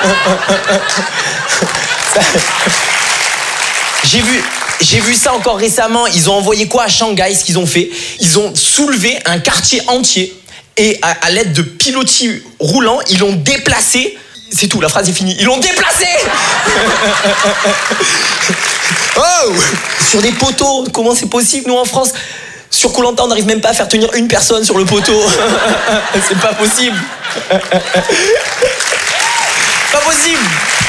J'ai vu ça encore récemment. Ils ont envoyé quoi à Shanghai? Ce qu'ils ont fait, ils ont soulevé un quartier entier et à l'aide de pilotis roulants, ils l'ont déplacé. C'est tout, la phrase est finie. Ils l'ont déplacé. Oh, sur des poteaux. Comment c'est possible? Nous en France, sur Koh-Lanta, on n'arrive même pas à faire tenir une personne sur le poteau. C'est pas possible. Pas possible.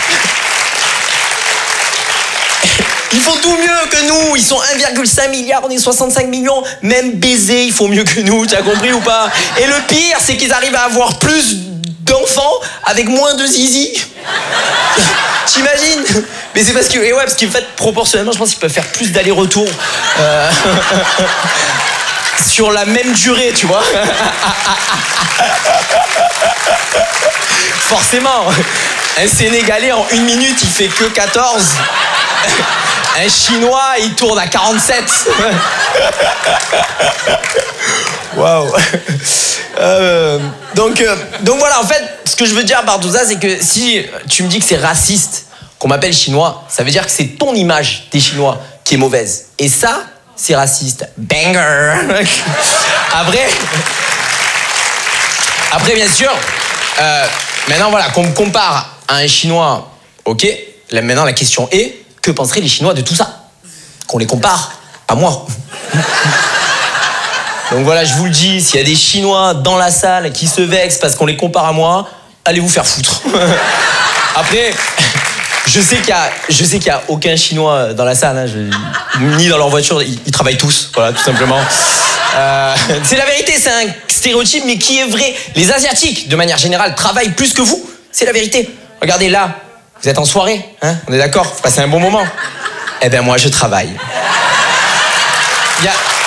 Ils font tout mieux que nous. Ils sont 1,5 milliard, on est 65 millions. Même baiser, ils font mieux que nous. Tu as compris ou pas? Et le pire, c'est qu'ils arrivent à avoir plus d'enfants avec moins de zizi. T'imagines? Mais c'est parce qu'en fait, proportionnellement, je pense qu'ils peuvent faire plus d'allers-retours sur la même durée, tu vois. Forcément, un Sénégalais en 1 minute, il fait que 14. Un Chinois, il tourne à 47. Waouh. Donc voilà, en fait, ce que je veux dire par tout ça, c'est que si tu me dis que c'est raciste qu'on m'appelle chinois, ça veut dire que c'est ton image des Chinois qui est mauvaise. Et ça, c'est raciste. Banger. Après, bien sûr, maintenant voilà, qu'on me compare à un Chinois, ok. Maintenant la question est, que penseraient les Chinois de tout ça? Qu'on les compare à moi. Donc voilà, je vous le dis, s'il y a des Chinois dans la salle qui se vexent parce qu'on les compare à moi, allez vous faire foutre. Après, je sais qu'il y a aucun Chinois dans la salle, hein, ni dans leur voiture, ils travaillent tous, voilà, tout simplement. C'est la vérité, c'est un stéréotype, mais qui est vrai. Les Asiatiques, de manière générale, travaillent plus que vous. C'est la vérité. Regardez là, vous êtes en soirée, hein, on est d'accord, vous passez un bon moment. Eh ben moi, je travaille. Il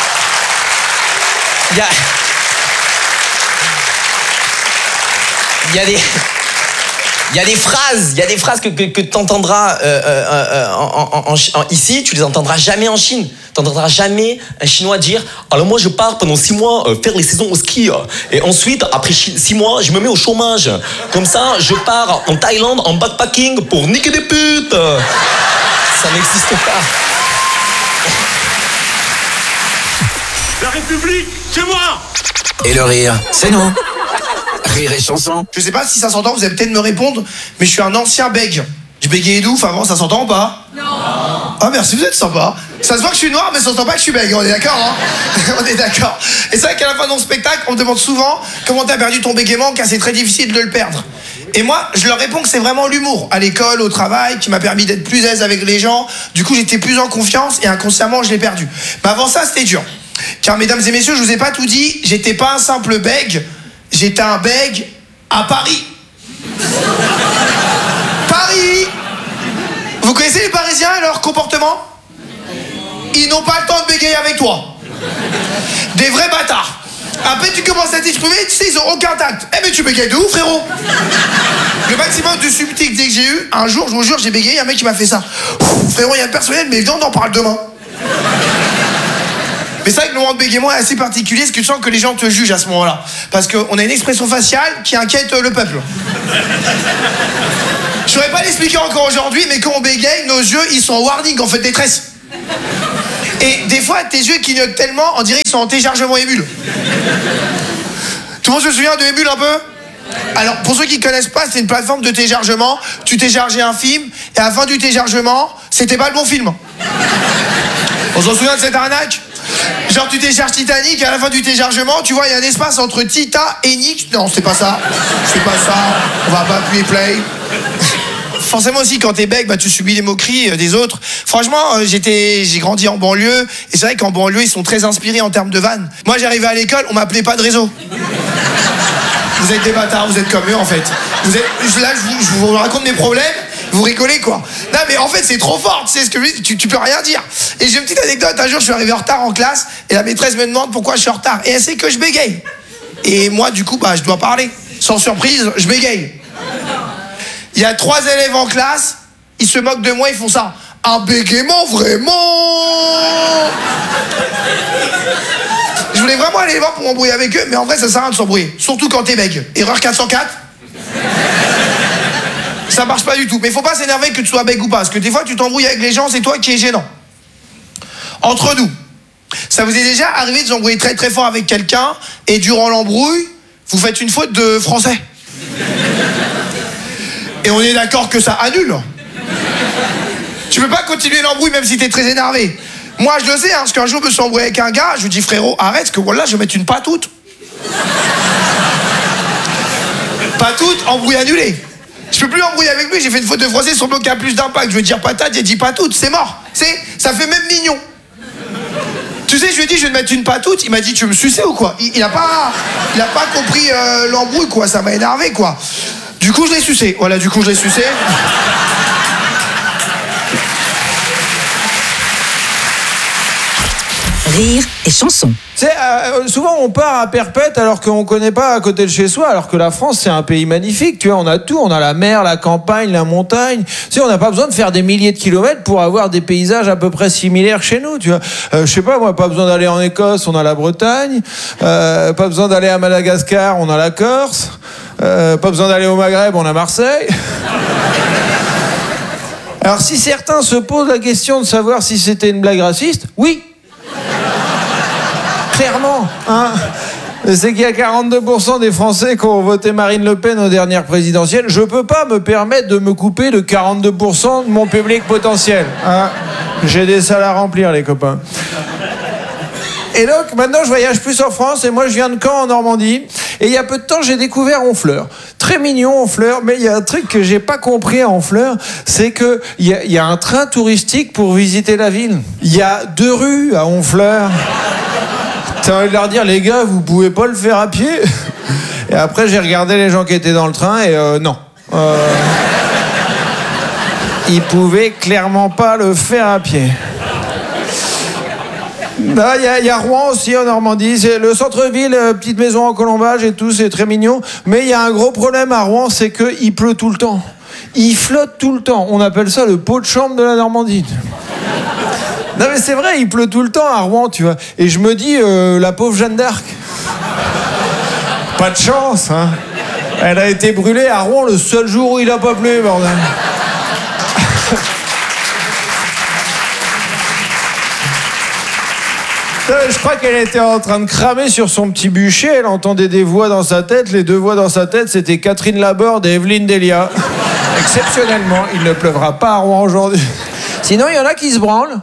y a des phrases que tu entendras ici, tu les entendras jamais en Chine. Tu n'entendras jamais un Chinois dire « Alors moi, je pars pendant 6 mois faire les saisons au ski. Et ensuite, après 6 mois, je me mets au chômage. Comme ça, je pars en Thaïlande en backpacking pour niquer des putes. » Ça n'existe pas. La République, c'est moi! Et le rire, c'est nous. Rire et chanson. Je sais pas si ça s'entend, vous allez peut-être me répondre, mais je suis un ancien bègue. Je bégayais d'où avant, ça s'entend ou pas? Non. Ah merci, vous êtes sympa. Ça se voit que je suis noir, mais ça s'entend pas que je suis bègue, on est d'accord, hein? On est d'accord. Et c'est vrai qu'à la fin de mon spectacle, on me demande souvent comment t'as perdu ton bégaiement, car c'est très difficile de le perdre. Et moi, je leur réponds que c'est vraiment l'humour, à l'école, au travail, qui m'a permis d'être plus aise avec les gens. Du coup, j'étais plus en confiance et inconsciemment, je l'ai perdu. Mais avant ça, c'était dur. Car mesdames et messieurs, je vous ai pas tout dit, j'étais pas un simple bègue, j'étais un bègue à Paris. Paris! Vous connaissez les Parisiens et leur comportement? Ils n'ont pas le temps de bégayer avec toi. Des vrais bâtards. Après, tu commences à t'exprimer, tu sais, ils ont aucun tact. Eh, mais tu bégayes de ouf, frérot. Le maximum de subtilité que j'ai eu, un jour, je vous jure, j'ai bégayé, un mec qui m'a fait ça. Frérot, il y a le personnel, mais viens, on en parle demain. Mais c'est vrai que le moment de bégaiement est assez particulier, parce que tu sens que les gens te jugent à ce moment-là. Parce qu'on a une expression faciale qui inquiète le peuple. Je saurais pas l'expliquer encore aujourd'hui, mais quand on bégaye, nos yeux, ils sont en warning, en fait, détresse. Et des fois, tes yeux clignotent tellement, on dirait qu'ils sont en téléchargement Emule. Tout le monde se souvient de Emule un peu? Alors, pour ceux qui ne connaissent pas, c'est une plateforme de téléchargement. Tu téléchargeais un film, et à la fin du téléchargement, c'était pas le bon film. On s'en souvient de cette arnaque? Genre, tu télécharges Titanic, et à la fin du téléchargement, tu vois, il y a un espace entre Tita et Nick. Non, c'est pas ça. C'est pas ça. On va pas appuyer play. Forcément aussi, quand t'es bec, bah, tu subis les moqueries des autres. Franchement, j'ai grandi en banlieue, et c'est vrai qu'en banlieue, ils sont très inspirés en termes de vannes. Moi, j'arrivais à l'école, on m'appelait pas de réseau. Vous êtes des bâtards, vous êtes comme eux, en fait. Là, je vous raconte mes problèmes, vous rigolez, quoi. Non, mais en fait, c'est trop fort, tu sais ce que je dis, tu peux rien dire. Et j'ai une petite anecdote, un jour, je suis arrivé en retard en classe, et la maîtresse me demande pourquoi je suis en retard. Et elle sait que je bégaye. Et moi, du coup, bah, je dois parler. Sans surprise, je bégaye. Il y a 3 élèves en classe, ils se moquent de moi, ils font ça. Un bégaiement, vraiment. Je voulais vraiment aller les voir pour m'embrouiller avec eux, mais en vrai, ça sert à rien de s'embrouiller. Surtout quand t'es bègue. Erreur 404. Ça marche pas du tout. Mais faut pas s'énerver que tu sois bègue ou pas, parce que des fois, tu t'embrouilles avec les gens, c'est toi qui es gênant. Entre nous, ça vous est déjà arrivé de vous embrouiller très très fort avec quelqu'un, et durant l'embrouille, vous faites une faute de français. Et on est d'accord que ça annule. Tu peux pas continuer l'embrouille même si t'es très énervé. Moi, je le sais, hein, parce qu'un jour, je me suis embrouillé avec un gars, je lui dis, frérot, arrête, parce que voilà, je vais mettre une patoute. Patoute, embrouille annulé. Je peux plus embrouiller avec lui, j'ai fait une faute de français sur le mot qui a plus d'impact. Je veux dire patate, j'ai dit patoute, c'est mort. Ça fait même mignon. Tu sais, je lui ai dit, je vais te mettre une patoute, il m'a dit, tu veux me sucer ou quoi? Il a pas compris l'embrouille, quoi, ça m'a énervé, quoi. Du coup, je l'ai sucé. Voilà, du coup, je l'ai sucé. Rire et chanson. Tu sais, souvent on part à perpète alors qu'on connaît pas à côté de chez soi, alors que la France c'est un pays magnifique, tu vois, on a tout, on a la mer, la campagne, la montagne, tu sais, on n'a pas besoin de faire des milliers de kilomètres pour avoir des paysages à peu près similaires chez nous, tu vois. Je sais pas, moi, pas besoin d'aller en Écosse, on a la Bretagne, pas besoin d'aller à Madagascar, on a la Corse, pas besoin d'aller au Maghreb, on a Marseille. Alors si certains se posent la question de savoir si c'était une blague raciste, oui. Clairement, hein. C'est qu'il y a 42% des Français qui ont voté Marine Le Pen aux dernières présidentielles. Je peux pas me permettre de me couper de 42% de mon public potentiel, hein. J'ai des salles à remplir, les copains. Et donc, maintenant, je voyage plus en France, et moi, je viens de Caen, en Normandie. Et il y a peu de temps, j'ai découvert Honfleur. Très mignon, Honfleur, mais il y a un truc que j'ai pas compris à Honfleur, c'est que il y a un train touristique pour visiter la ville. Il y a 2 rues à Honfleur. T'as envie de leur dire, les gars, vous pouvez pas le faire à pied? Et après, j'ai regardé les gens qui étaient dans le train, et non. Ils pouvaient clairement pas le faire à pied. Il y a Rouen aussi en Normandie, c'est le centre-ville, petite maison en colombage et tout, c'est très mignon. Mais il y a un gros problème à Rouen, c'est qu'il pleut tout le temps. Il flotte tout le temps. On appelle ça le pot de chambre de la Normandie. Non mais c'est vrai, il pleut tout le temps à Rouen, tu vois. Et je me dis, la pauvre Jeanne d'Arc. Pas de chance, hein. Elle a été brûlée à Rouen le seul jour où il a pas plu, bordel. Je crois qu'elle était en train de cramer sur son petit bûcher. Elle entendait des voix dans sa tête. Les 2 voix dans sa tête, c'était Catherine Laborde et Evelyne Delia. Exceptionnellement, il ne pleuvra pas à Rouen aujourd'hui. Sinon, il y en a qui se branlent.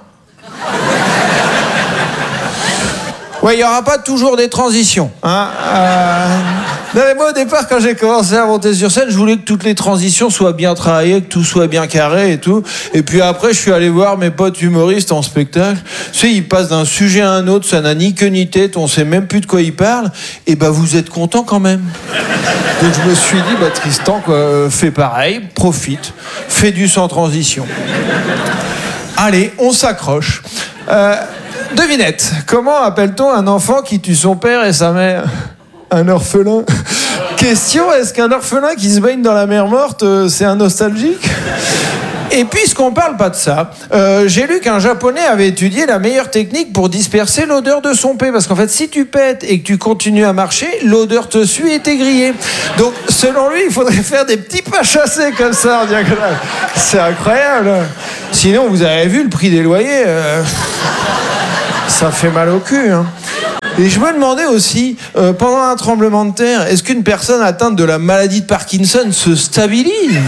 Ouais, il n'y aura pas toujours des transitions, hein. Non, mais moi, au départ, quand j'ai commencé à monter sur scène, je voulais que toutes les transitions soient bien travaillées, que tout soit bien carré et tout. Et puis après, je suis allé voir mes potes humoristes en spectacle. Tu sais, ils passent d'un sujet à un autre, ça n'a ni queue ni tête, on sait même plus de quoi ils parlent. Et bah, vous êtes contents quand même. Donc je me suis dit, bah Tristan, quoi, fais pareil, profite, fais du sans transition. Allez, on s'accroche. Devinette, comment appelle-t-on un enfant qui tue son père et sa mère? Un orphelin. Question, est-ce qu'un orphelin qui se baigne dans la mer morte, c'est un nostalgique? Et puisqu'on parle pas de ça, j'ai lu qu'un Japonais avait étudié la meilleure technique pour disperser l'odeur de son pet. Parce qu'en fait, si tu pètes et que tu continues à marcher, l'odeur te suit et t'es grillé. Donc, selon lui, il faudrait faire des petits pas chassés comme ça en diagonale. C'est incroyable. Sinon, vous avez vu le prix des loyers, ça fait mal au cul, hein. Et je me demandais aussi, pendant un tremblement de terre, est-ce qu'une personne atteinte de la maladie de Parkinson se stabilise?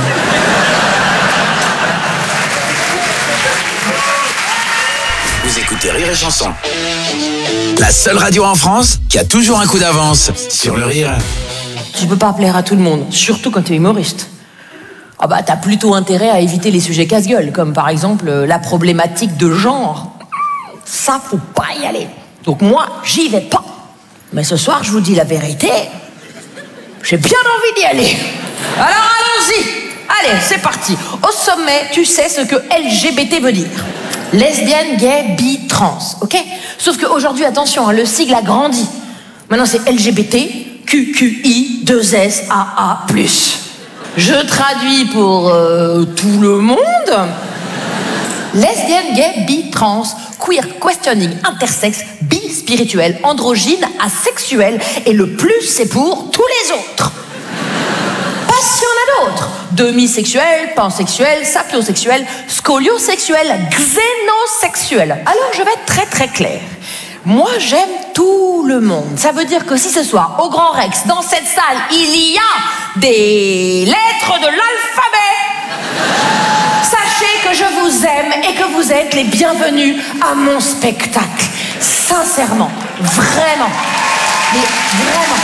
Vous écoutez Rire et Chanson. La seule radio en France qui a toujours un coup d'avance sur le rire. Tu peux pas plaire à tout le monde, surtout quand t'es humoriste. Ah bah t'as plutôt intérêt à éviter les sujets casse-gueule, comme par exemple la problématique de genre. Ça, faut pas y aller. Donc moi, j'y vais pas. Mais ce soir, je vous dis la vérité, j'ai bien envie d'y aller. Alors allons-y. Allez, c'est parti. Au sommet, tu sais ce que LGBT veut dire. Lesbienne, gay, bi, trans, ok? Sauf qu'aujourd'hui, attention, hein, le sigle a grandi. Maintenant, c'est LGBT, QQI, 2S, AA+. Je traduis pour tout le monde. Lesbienne, gay, bi, trans, queer, questioning, intersexe, bi, spirituel, androgyne, asexuel. Et le plus, c'est pour tous les autres. Pas si on a d'autres. Demisexuel, pansexuel, sapiosexuel, scoliosexuel, xénosexuel. Alors, je vais être très très claire. Moi, j'aime tout le monde. Ça veut dire que si ce soir, au Grand Rex, dans cette salle, il y a des lettres de l'alphabet, sachez que je vous aime et que vous êtes les bienvenus à mon spectacle. Sincèrement, vraiment. Mais vraiment.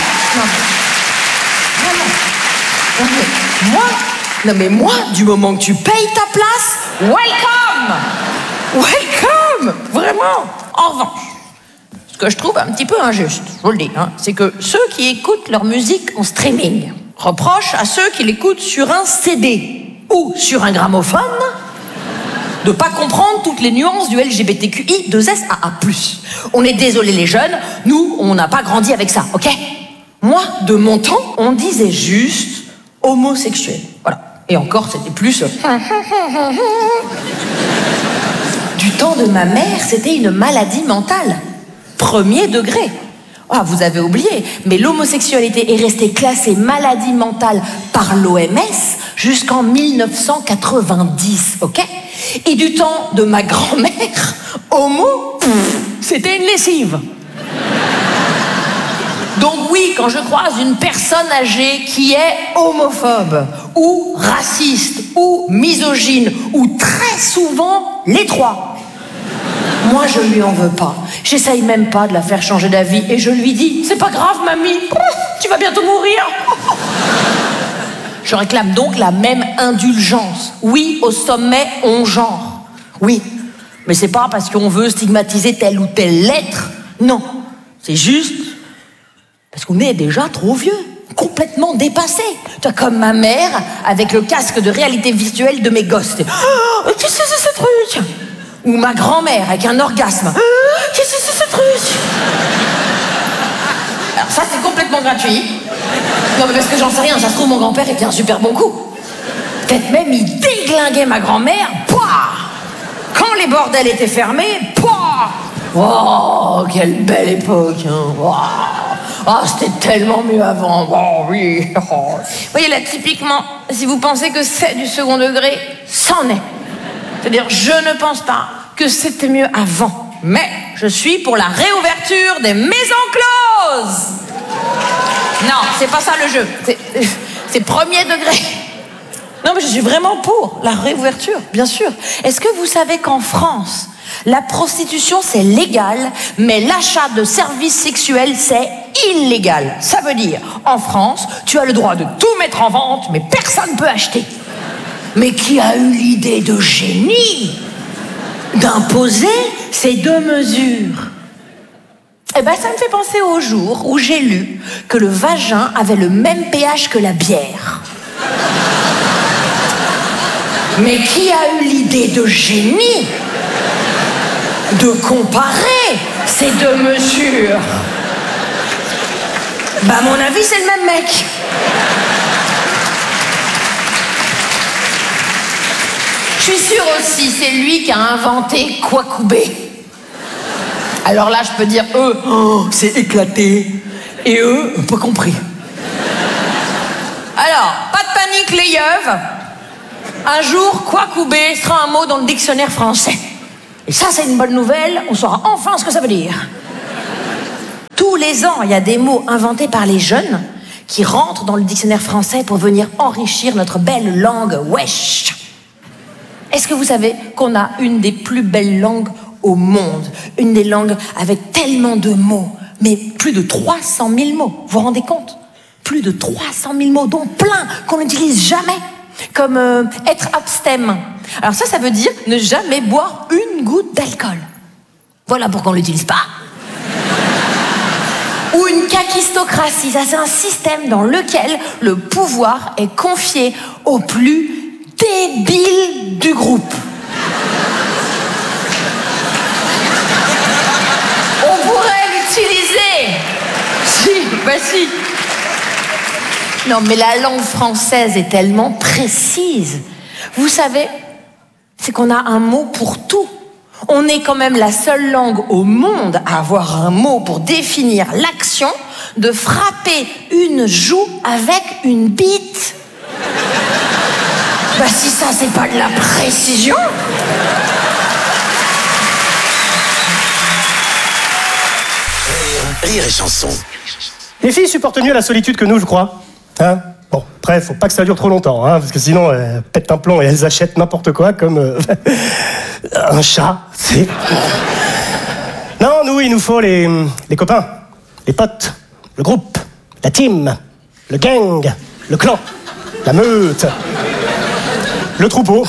Non mais moi, du moment que tu payes ta place, welcome, vraiment. En revanche, ce que je trouve un petit peu injuste, je vous le dis, hein, c'est que ceux qui écoutent leur musique en streaming reprochent à ceux qui l'écoutent sur un CD ou sur un gramophone de pas comprendre toutes les nuances du LGBTQI 2SAA+. On est désolé les jeunes, nous, on n'a pas grandi avec ça, ok? Moi, de mon temps, on disait juste homosexuel. Voilà. Et encore, c'était plus... Du temps de ma mère, c'était une maladie mentale. 1er degré. Ah, vous avez oublié, mais l'homosexualité est restée classée maladie mentale par l'OMS jusqu'en 1990, ok? Et du temps de ma grand-mère, homo, c'était une lessive. Donc oui, quand je croise une personne âgée qui est homophobe, ou raciste, ou misogyne, ou très souvent les trois, moi je lui en veux pas. J'essaye même pas de la faire changer d'avis et je lui dis, c'est pas grave mamie, tu vas bientôt mourir. Je réclame donc la même indulgence. Oui, au sommet, on genre. Oui, mais c'est pas parce qu'on veut stigmatiser telle ou telle lettre. Non, c'est juste parce qu'on est déjà trop vieux, complètement dépassé. Toi, comme ma mère, avec le casque de réalité virtuelle de mes gosses. Oh, qu'est-ce que c'est ce truc? Ou ma grand-mère avec un orgasme. Oh, qu'est-ce que c'est ce truc? Alors ça, c'est complètement gratuit. Non, mais parce que j'en sais rien, ça se trouve, mon grand-père était un super bon coup. Peut-être même il déglinguait ma grand-mère. Pouah! Quand les bordels étaient fermés, pouah! Oh, quelle belle époque, hein. Wow. Ah, c'était tellement mieux avant. Oh, oui. Oh. Vous voyez, là, typiquement, si vous pensez que c'est du second degré, c'en est. C'est-à-dire, je ne pense pas que c'était mieux avant. Mais je suis pour la réouverture des maisons closes. Non, c'est pas ça le jeu. C'est 1er degré. Non, mais je suis vraiment pour la réouverture, bien sûr. Est-ce que vous savez qu'en France, la prostitution, c'est légal, mais l'achat de services sexuels, c'est illégal. Ça veut dire, en France, tu as le droit de tout mettre en vente, mais personne ne peut acheter. Mais qui a eu l'idée de génie d'imposer ces 2 mesures? Eh ben, ça me fait penser au jour où j'ai lu que le vagin avait le même pH que la bière. Mais qui a eu l'idée de génie de comparer Ces deux mesures. Bah, à mon avis, c'est le même mec. Je suis sûre aussi, c'est lui qui a inventé Kwakubé. Alors là, je peux dire, eux, C'est éclaté. Et eux, pas compris. Alors, pas de panique, les yeuves. Un jour, Kwakubé sera un mot dans le dictionnaire français. Et ça, c'est une bonne nouvelle. On saura enfin ce que ça veut dire. Tous les ans, il y a des mots inventés par les jeunes qui rentrent dans le dictionnaire français pour venir enrichir notre belle langue wesh. Est-ce que vous savez qu'on a une des plus belles langues au monde? Une des langues avec tellement de mots, mais plus de 300 000 mots. Vous vous rendez compte? Plus de 300 000 mots, dont plein qu'on n'utilise jamais. Comme être abstème. Alors ça veut dire ne jamais boire une goutte d'alcool. Voilà pourquoi on ne l'utilise pas. Ou une kakistocratie, ça c'est un système dans lequel le pouvoir est confié au plus débile du groupe. On pourrait l'utiliser. Si. Non, mais la langue française est tellement précise. Vous savez, c'est qu'on a un mot pour tout. On est quand même la seule langue au monde à avoir un mot pour définir l'action de frapper une joue avec une bite. Bah si ça, c'est pas de la précision. Rire et chanson. Les filles supportent mieux la solitude que nous, je crois. Hein? Bon, après, faut pas que ça dure trop longtemps, hein, parce que sinon, elles pètent un plomb et elles achètent n'importe quoi, comme un chat, c'est... Non, nous, il nous faut les copains, les potes, le groupe, la team, le gang, le clan, la meute, le troupeau.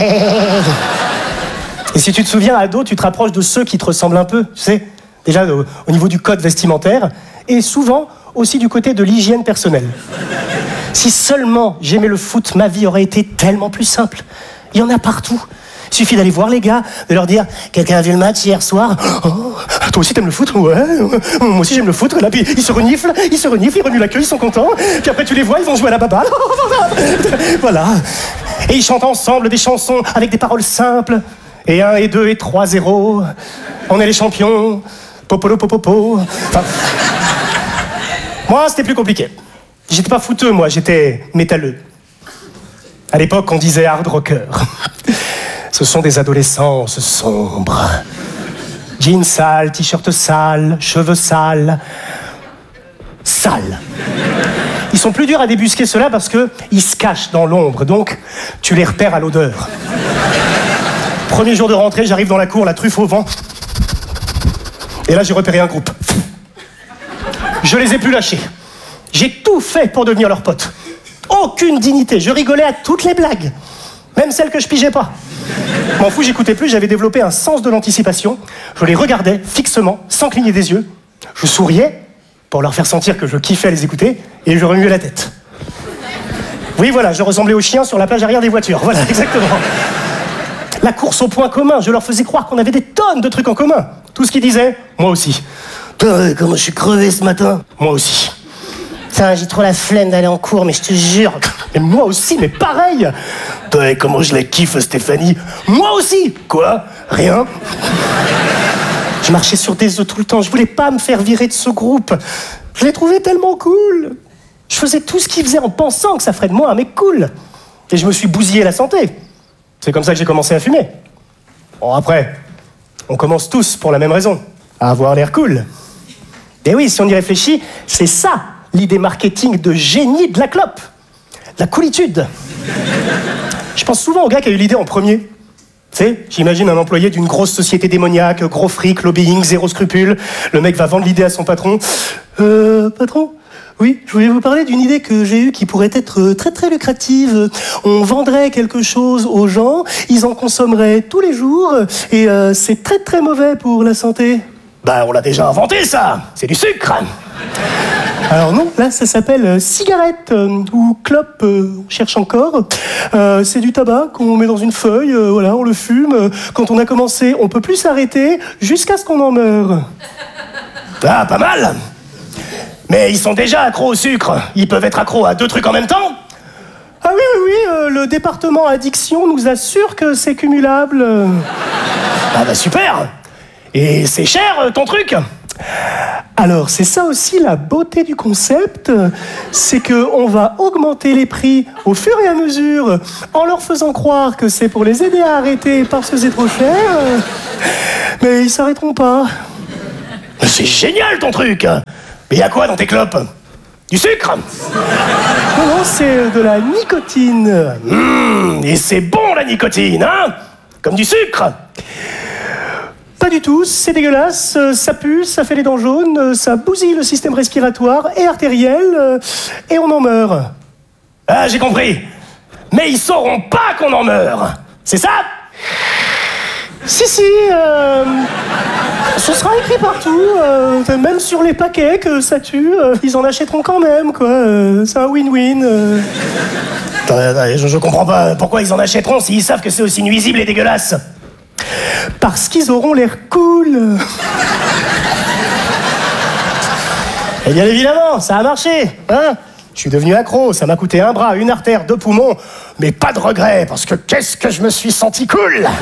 Et si tu te souviens, ado, tu te rapproches de ceux qui te ressemblent un peu, tu sais, déjà au niveau du code vestimentaire, et souvent aussi du côté de l'hygiène personnelle. Si seulement j'aimais le foot, ma vie aurait été tellement plus simple. Il y en a partout. Il suffit d'aller voir les gars, de leur dire « Quelqu'un a vu le match hier soir ? Oh, toi aussi t'aimes le foot ? Ouais, moi aussi j'aime le foot. » Là, puis ils se reniflent, ils remuent la queue, ils sont contents. Puis après tu les vois, ils vont jouer à la baballe. Voilà. Et ils chantent ensemble des chansons avec des paroles simples. Et 1, et 2, et 3, 0. On est les champions. Popolo, popopo. Enfin, moi, c'était plus compliqué. J'étais pas fouteux, moi, j'étais métalleux. À l'époque, on disait hard rocker. Ce sont des adolescents sombres. Jeans sales, t-shirt sales, cheveux sales. Sales. Ils sont plus durs à débusquer ceux-là parce qu'ils se cachent dans l'ombre, donc tu les repères à l'odeur. Premier jour de rentrée, j'arrive dans la cour, la truffe au vent. Et là, j'ai repéré un groupe. Je les ai plus lâchés. J'ai tout fait pour devenir leur pote. Aucune dignité. Je rigolais à toutes les blagues. Même celles que je pigeais pas. M'en fous, j'écoutais plus. J'avais développé un sens de l'anticipation. Je les regardais fixement, sans cligner des yeux. Je souriais pour leur faire sentir que je kiffais à les écouter. Et je remuais la tête. Oui, voilà, je ressemblais aux chiens sur la plage arrière des voitures. Voilà, exactement. La course au point commun. Je leur faisais croire qu'on avait des tonnes de trucs en commun. Tout ce qu'ils disaient, moi aussi. Putain, comment je suis crevé ce matin. Moi aussi. Putain, j'ai trop la flemme d'aller en cours, mais je te jure. Mais moi aussi, mais pareil. Putain, comment je la kiffe, Stéphanie. Moi aussi. Quoi? Rien. Je marchais sur des œufs tout le temps. Je voulais pas me faire virer de ce groupe. Je les trouvais tellement cool. Je faisais tout ce qu'ils faisaient en pensant que ça ferait de moi un mec cool. Et je me suis bousillé la santé. C'est comme ça que j'ai commencé à fumer. Bon, après, on commence tous pour la même raison. À avoir l'air cool. Et oui, si on y réfléchit, c'est ça, l'idée marketing de génie de la clope. La coolitude. Je pense souvent au gars qui a eu l'idée en premier. Tu sais, j'imagine un employé d'une grosse société démoniaque, gros fric, lobbying, zéro scrupule. Le mec va vendre l'idée à son patron. Patron ? Oui, je voulais vous parler d'une idée que j'ai eue qui pourrait être très très lucrative. On vendrait quelque chose aux gens, ils en consommeraient tous les jours, et c'est très très mauvais pour la santé. Bah, on l'a déjà inventé ça. C'est du sucre. Alors non, là ça s'appelle cigarette ou clope, on cherche encore. C'est du tabac qu'on met dans une feuille, voilà, on le fume. Quand on a commencé, on peut plus s'arrêter jusqu'à ce qu'on en meure. Ah, pas mal. Mais ils sont déjà accros au sucre. Ils peuvent être accros à 2 trucs en même temps. Ah oui, le département addiction nous assure que c'est cumulable. Ah bah super. Et c'est cher ton truc. Alors, c'est ça aussi la beauté du concept, c'est qu'on va augmenter les prix au fur et à mesure en leur faisant croire que c'est pour les aider à arrêter parce que c'est trop cher. Mais ils s'arrêteront pas. Mais c'est génial ton truc. Mais y a quoi dans tes clopes? Du sucre? Non, c'est de la nicotine. Et c'est bon la nicotine, hein? Comme du sucre. Pas du tout, c'est dégueulasse, ça pue, ça fait les dents jaunes, ça bousille le système respiratoire et artériel, et on en meurt. Ah, j'ai compris. Mais ils sauront pas qu'on en meurt. C'est ça? Si, ce sera écrit partout, même sur les paquets que ça tue, ils en achèteront quand même, quoi. C'est un win-win. Attendez, je comprends pas pourquoi ils en achèteront s'ils savent que c'est aussi nuisible et dégueulasse. Parce qu'ils auront l'air cool. Et bien évidemment, ça a marché, hein? Je suis devenu accro, ça m'a coûté un bras, une artère, 2 poumons, mais pas de regret, parce que qu'est-ce que je me suis senti cool! Rire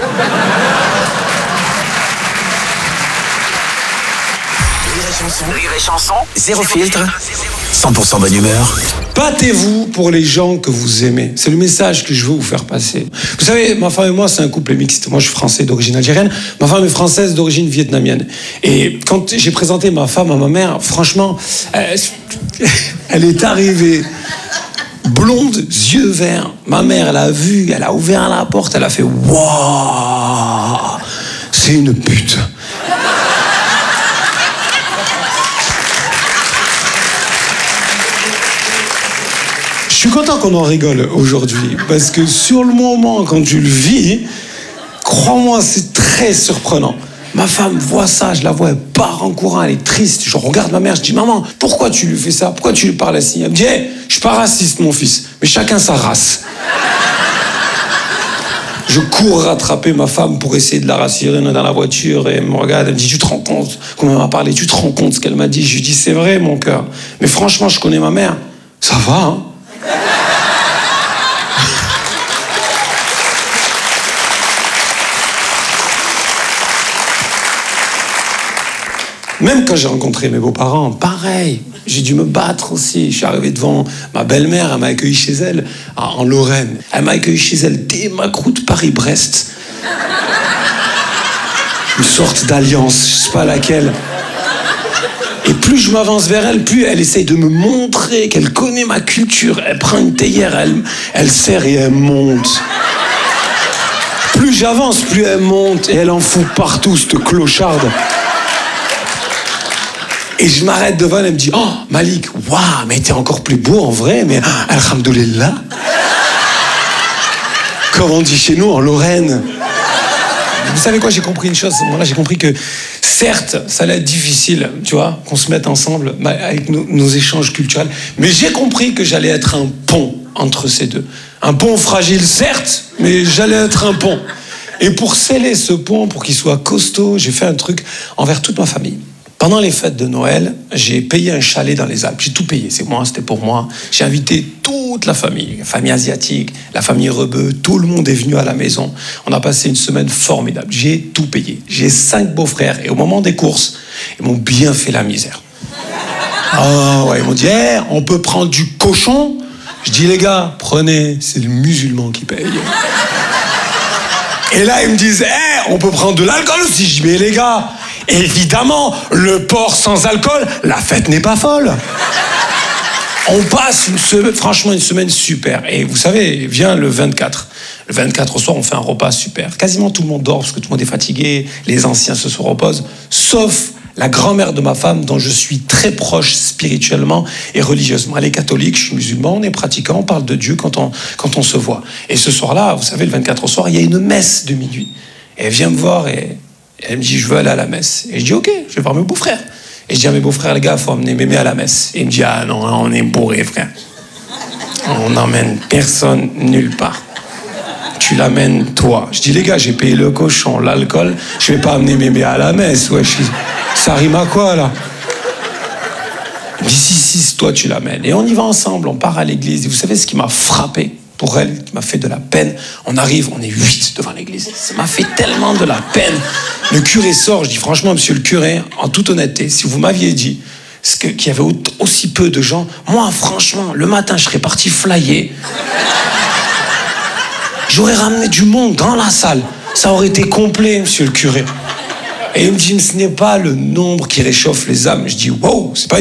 et chanson, zéro filtre, 100% bonne humeur. Battez-vous pour les gens que vous aimez. C'est le message que je veux vous faire passer. Vous savez, ma femme et moi, c'est un couple mixte. Moi, je suis français d'origine algérienne. Ma femme est française d'origine vietnamienne. Et quand j'ai présenté ma femme à ma mère, franchement, elle est arrivée blonde, yeux verts. Ma mère, elle a vu, elle a ouvert la porte, elle a fait « Waouh, c'est une pute ». Je suis content qu'on en rigole aujourd'hui, parce que sur le moment, quand tu le vis, crois-moi, c'est très surprenant. Ma femme voit ça, je la vois, elle part en courant, elle est triste. Je regarde ma mère, je dis, maman, pourquoi tu lui fais ça? Pourquoi tu lui parles ainsi? Elle me dit, hey, je suis pas raciste, mon fils, mais chacun sa race. Je cours rattraper ma femme pour essayer de la rassurer, on est dans la voiture, et elle me regarde, elle me dit, tu te rends compte? Comme elle m'a parlé, tu te rends compte ce qu'elle m'a dit? Je lui dis, c'est vrai, mon cœur, mais franchement, je connais ma mère. Ça va, hein? Même quand j'ai rencontré mes beaux-parents, pareil, j'ai dû me battre aussi. Je suis arrivé devant ma belle-mère, elle m'a accueilli chez elle, en Lorraine. Elle m'a accueilli chez elle dès ma croûte Paris-Brest. Une sorte d'alliance, je sais pas laquelle. Et plus je m'avance vers elle, plus elle essaye de me montrer qu'elle connaît ma culture. Elle prend une théière, elle serre et elle monte. Plus j'avance, plus elle monte. Et elle en fout partout, cette clocharde. Et je m'arrête devant elle, elle me dit, oh, Malik, waouh, mais t'es encore plus beau en vrai, mais alhamdoulilah. Comme on dit chez nous, en Lorraine. Vous savez quoi, j'ai compris une chose, à ce moment-là, j'ai compris que, certes, ça allait être difficile, tu vois, qu'on se mette ensemble avec nos échanges culturels, mais j'ai compris que j'allais être un pont entre ces deux. Un pont fragile, certes, mais j'allais être un pont. Et pour sceller ce pont, pour qu'il soit costaud, j'ai fait un truc envers toute ma famille. Pendant les fêtes de Noël, j'ai payé un chalet dans les Alpes. J'ai tout payé, c'est moi, c'était pour moi. J'ai invité toute la famille asiatique, la famille Rebeu, tout le monde est venu à la maison. On a passé une semaine formidable. J'ai tout payé. J'ai 5 beaux-frères et au moment des courses, ils m'ont bien fait la misère. Ah ouais, ils m'ont dit, hey, on peut prendre du cochon? Je dis, les gars, prenez, c'est le musulman qui paye. Et là, ils me disent, hey, on peut prendre de l'alcool aussi. Je dis, mais les gars, évidemment, le porc sans alcool, la fête n'est pas folle. On passe franchement une semaine super. Et vous savez, vient le 24. Le 24 au soir, on fait un repas super. Quasiment tout le monde dort parce que tout le monde est fatigué. Les anciens se reposent. Sauf la grand-mère de ma femme, dont je suis très proche spirituellement et religieusement. Elle est catholique, je suis musulman, on est pratiquant, on parle de Dieu quand on se voit. Et ce soir-là, vous savez, le 24 au soir, il y a une messe de minuit. Et elle vient me voir et elle me dit, je veux aller à la messe. Et je dis, ok, je vais voir mes beaux-frères. Et je dis à mes beaux-frères, les gars, faut emmener mémé à la messe. Et il me dit, ah non, on est bourré, frère. On n'emmène personne nulle part. Tu l'amènes toi. Je dis, les gars, j'ai payé le cochon, l'alcool, je vais pas amener mémé à la messe. Ouais, ça rime à quoi, là? Il me dit, si, toi, tu l'amènes. Et on y va ensemble, on part à l'église. Et vous savez ce qui m'a frappé pour elle, qui m'a fait de la peine? On arrive, on est 8 devant l'église. Ça m'a fait tellement de la peine. Le curé sort, je dis, franchement, monsieur le curé, en toute honnêteté, si vous m'aviez dit qu'il y avait aussi peu de gens, moi, franchement, le matin, je serais parti flyer. J'aurais ramené du monde dans la salle. Ça aurait été complet, monsieur le curé. Et il me dit, ce n'est pas le nombre qui réchauffe les âmes. Je dis, wow, c'est pas